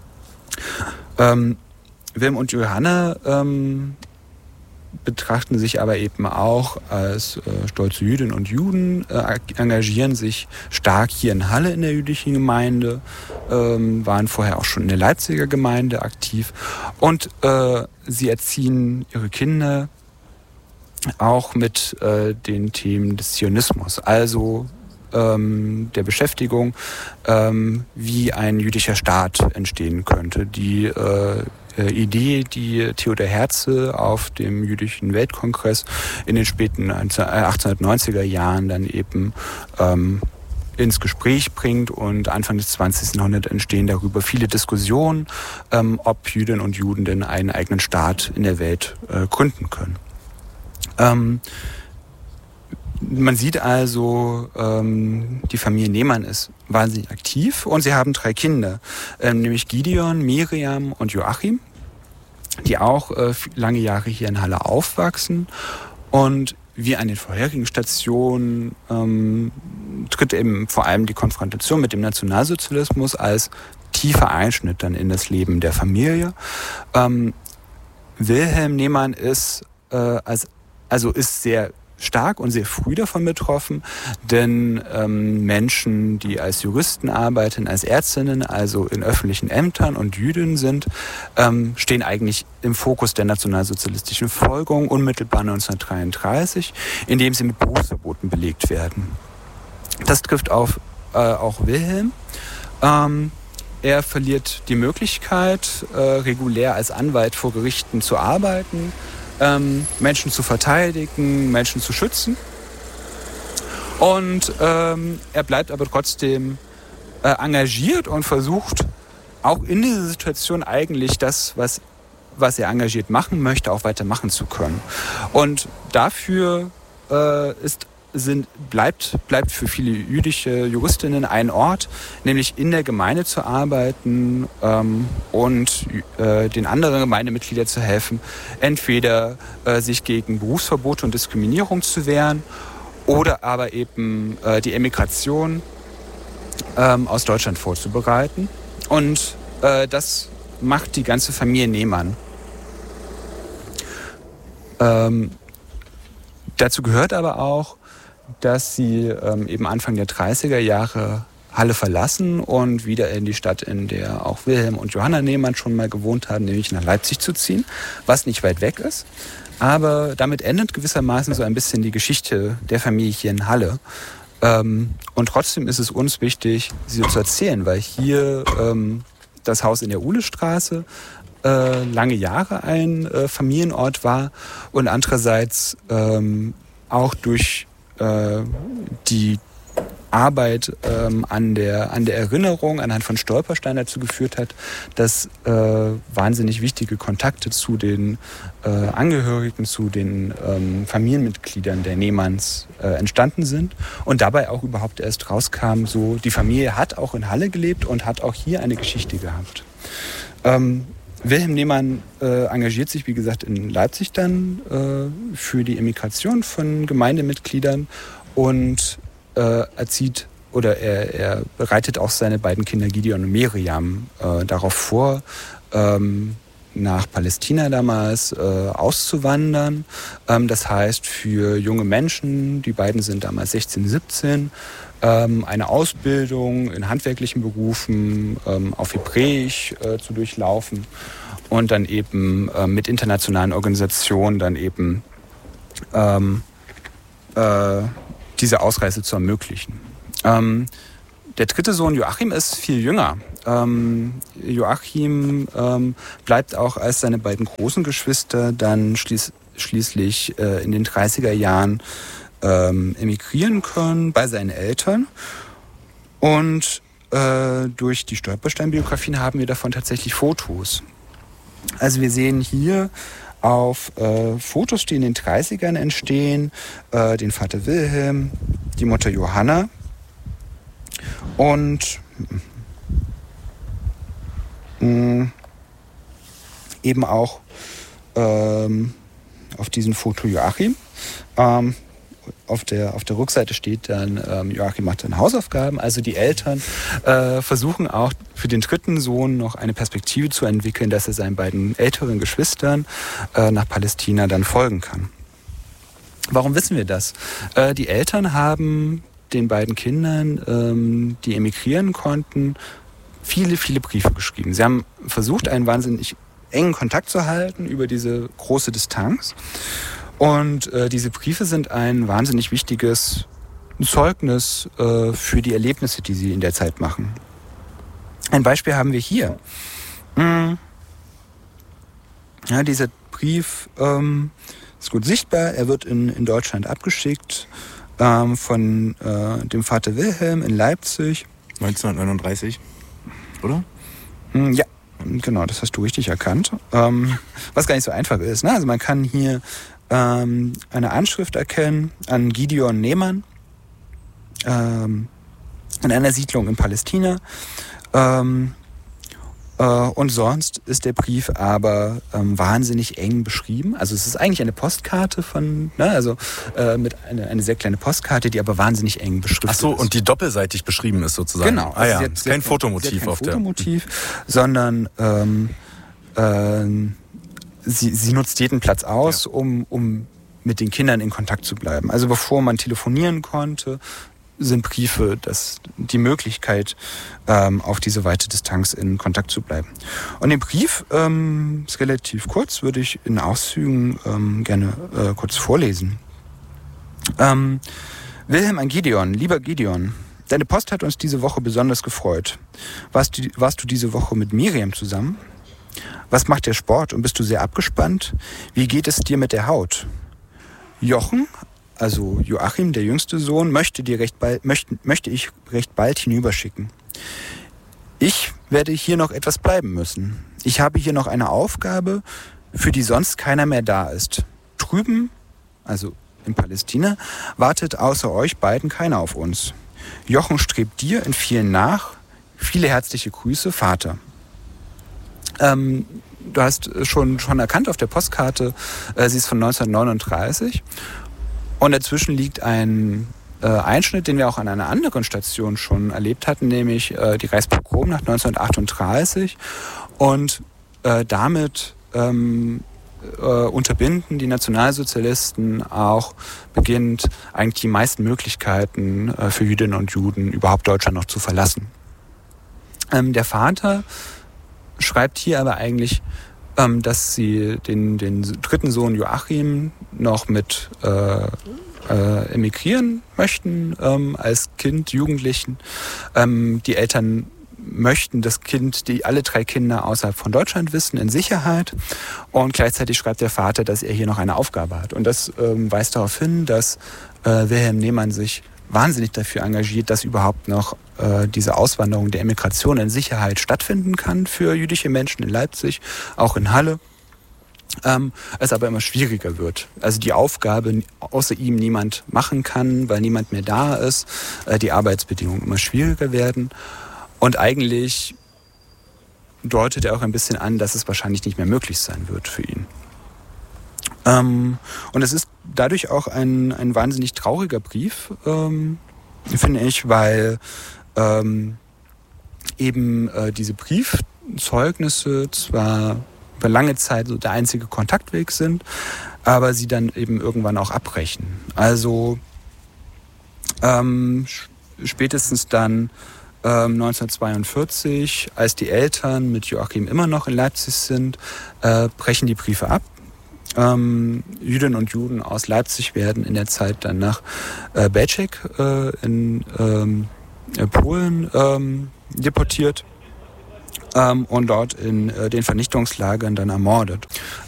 Wilhelm und Johanna betrachten sich aber eben auch als stolze Jüdinnen und Juden, engagieren sich stark hier in Halle in der jüdischen Gemeinde, waren vorher auch schon in der Leipziger Gemeinde aktiv und sie erziehen ihre Kinder auch mit den Themen des Zionismus, also der Beschäftigung, wie ein jüdischer Staat entstehen könnte. Die Idee, die Theodor Herzl auf dem Jüdischen Weltkongress in den späten 1890er Jahren dann eben ins Gespräch bringt, und Anfang des 20. Jahrhunderts entstehen darüber viele Diskussionen, ob Jüdinnen und Juden denn einen eigenen Staat in der Welt gründen können. Man sieht also, die Familie Nehmann ist wahnsinnig aktiv und sie haben 3 Kinder, nämlich Gideon, Miriam und Joachim, die auch lange Jahre hier in Halle aufwachsen. Und wie an den vorherigen Stationen tritt eben vor allem die Konfrontation mit dem Nationalsozialismus als tiefer Einschnitt dann in das Leben der Familie. Wilhelm Nehmann ist sehr stark und sehr früh davon betroffen, denn Menschen, die als Juristen arbeiten, als Ärztinnen, also in öffentlichen Ämtern und Jüdinnen sind, stehen eigentlich im Fokus der nationalsozialistischen Verfolgung unmittelbar 1933, indem sie mit Berufsverboten belegt werden. Das trifft auf auch Wilhelm. Er verliert die Möglichkeit, regulär als Anwalt vor Gerichten zu arbeiten, Menschen zu verteidigen, Menschen zu schützen. Und er bleibt aber trotzdem engagiert und versucht auch in dieser Situation eigentlich das, was er engagiert machen möchte, auch weitermachen zu können. Und dafür bleibt für viele jüdische Juristinnen ein Ort, nämlich in der Gemeinde zu arbeiten und den anderen Gemeindemitgliedern zu helfen, entweder sich gegen Berufsverbote und Diskriminierung zu wehren oder aber eben die Emigration aus Deutschland vorzubereiten. Und das macht die ganze Familie Nehmann. Dazu gehört aber auch, dass sie eben Anfang der 30er Jahre Halle verlassen und wieder in die Stadt, in der auch Wilhelm und Johanna Nehmann schon mal gewohnt haben, nämlich nach Leipzig zu ziehen, was nicht weit weg ist. Aber damit endet gewissermaßen so ein bisschen die Geschichte der Familie hier in Halle. Und trotzdem ist es uns wichtig, sie zu erzählen, weil hier das Haus in der Uhlestraße lange Jahre ein Familienort war und andererseits auch durch die Arbeit an der Erinnerung anhand von Stolpersteinen dazu geführt hat, dass wahnsinnig wichtige Kontakte zu den Angehörigen, zu den Familienmitgliedern der Nehmanns entstanden sind und dabei auch überhaupt erst rauskam, so die Familie hat auch in Halle gelebt und hat auch hier eine Geschichte gehabt. Wilhelm Nehmann engagiert sich, wie gesagt, in Leipzig dann für die Emigration von Gemeindemitgliedern und er bereitet auch seine beiden Kinder Gideon und Miriam darauf vor, nach Palästina damals auszuwandern. Das heißt, für junge Menschen, die beiden sind damals 16, 17, eine Ausbildung in handwerklichen Berufen auf Hebräisch zu durchlaufen und dann eben mit internationalen Organisationen dann eben diese Ausreise zu ermöglichen. Der dritte Sohn Joachim ist viel jünger. Joachim bleibt auch, als seine beiden großen Geschwister dann schließlich in den 30er Jahren emigrieren können bei seinen Eltern. Und durch die Stolperstein-Biografien haben wir davon tatsächlich Fotos. Also wir sehen hier auf Fotos, die in den 30ern entstehen, den Vater Wilhelm, die Mutter Johanna und eben auch auf diesem Foto Joachim. Auf der Rückseite steht dann, Joachim macht dann Hausaufgaben. Also die Eltern versuchen auch für den dritten Sohn noch eine Perspektive zu entwickeln, dass er seinen beiden älteren Geschwistern nach Palästina dann folgen kann. Warum wissen wir das? Die Eltern haben den beiden Kindern, die emigrieren konnten, viele, viele Briefe geschrieben. Sie haben versucht, einen wahnsinnig engen Kontakt zu halten über diese große Distanz. Und diese Briefe sind ein wahnsinnig wichtiges Zeugnis für die Erlebnisse, die sie in der Zeit machen. Ein Beispiel haben wir hier. Ja, dieser Brief ist gut sichtbar. Er wird in Deutschland abgeschickt von dem Vater Wilhelm in Leipzig. 1939, oder? Ja, genau, das hast du richtig erkannt. Was gar nicht so einfach ist. Ne? Also man kann hier eine Anschrift erkennen an Gideon Nehmann in einer Siedlung in Palästina. Und sonst ist der Brief aber wahnsinnig eng beschrieben. Also es ist eigentlich eine Postkarte mit eine sehr kleine Postkarte, die aber wahnsinnig eng beschriftet ist. Ach so, und die doppelseitig beschrieben ist sozusagen. Genau. Also sie hat kein Fotomotiv kein auf der. Sondern sie nutzt jeden Platz aus, um mit den Kindern in Kontakt zu bleiben. Also bevor man telefonieren konnte, sind Briefe die Möglichkeit, auf diese weite Distanz in Kontakt zu bleiben. Und den Brief ist relativ kurz, würde ich in Auszügen gerne kurz vorlesen. Wilhelm an Gideon, lieber Gideon, deine Post hat uns diese Woche besonders gefreut. Warst du diese Woche mit Miriam zusammen? Was macht der Sport und bist du sehr abgespannt? Wie geht es dir mit der Haut? Jochen, also Joachim, der jüngste Sohn, möchte ich recht bald hinüberschicken. Ich werde hier noch etwas bleiben müssen. Ich habe hier noch eine Aufgabe, für die sonst keiner mehr da ist. Drüben, also in Palästina, wartet außer euch beiden keiner auf uns. Jochen strebt dir in vielen nach. Viele herzliche Grüße, Vater. Du hast schon erkannt auf der Postkarte, sie ist von 1939. Und dazwischen liegt ein Einschnitt, den wir auch an einer anderen Station schon erlebt hatten, nämlich die Reichspogromnacht 1938. Und damit unterbinden die Nationalsozialisten auch beginnend eigentlich die meisten Möglichkeiten für Jüdinnen und Juden, überhaupt Deutschland noch zu verlassen. Der Vater schreibt hier aber eigentlich, dass sie den dritten Sohn Joachim noch mit emigrieren möchten als Kind, Jugendlichen. Die Eltern möchten das Kind, alle drei Kinder außerhalb von Deutschland wissen, in Sicherheit. Und gleichzeitig schreibt der Vater, dass er hier noch eine Aufgabe hat. Und das weist darauf hin, dass Wilhelm Nehmann sich wahnsinnig dafür engagiert, dass überhaupt noch diese Auswanderung der Emigration in Sicherheit stattfinden kann für jüdische Menschen in Leipzig, auch in Halle. Es aber immer schwieriger wird. Also die Aufgabe außer ihm niemand machen kann, weil niemand mehr da ist, die Arbeitsbedingungen immer schwieriger werden. Und eigentlich deutet er auch ein bisschen an, dass es wahrscheinlich nicht mehr möglich sein wird für ihn. Und es ist dadurch auch ein wahnsinnig trauriger Brief, finde ich, weil eben diese Briefzeugnisse zwar über lange Zeit so der einzige Kontaktweg sind, aber sie dann eben irgendwann auch abbrechen. Also spätestens dann 1942, als die Eltern mit Joachim immer noch in Leipzig sind, brechen die Briefe ab. Jüdinnen und Juden aus Leipzig werden in der Zeit dann nach Belzec in Polen deportiert und dort in den Vernichtungslagern dann ermordet.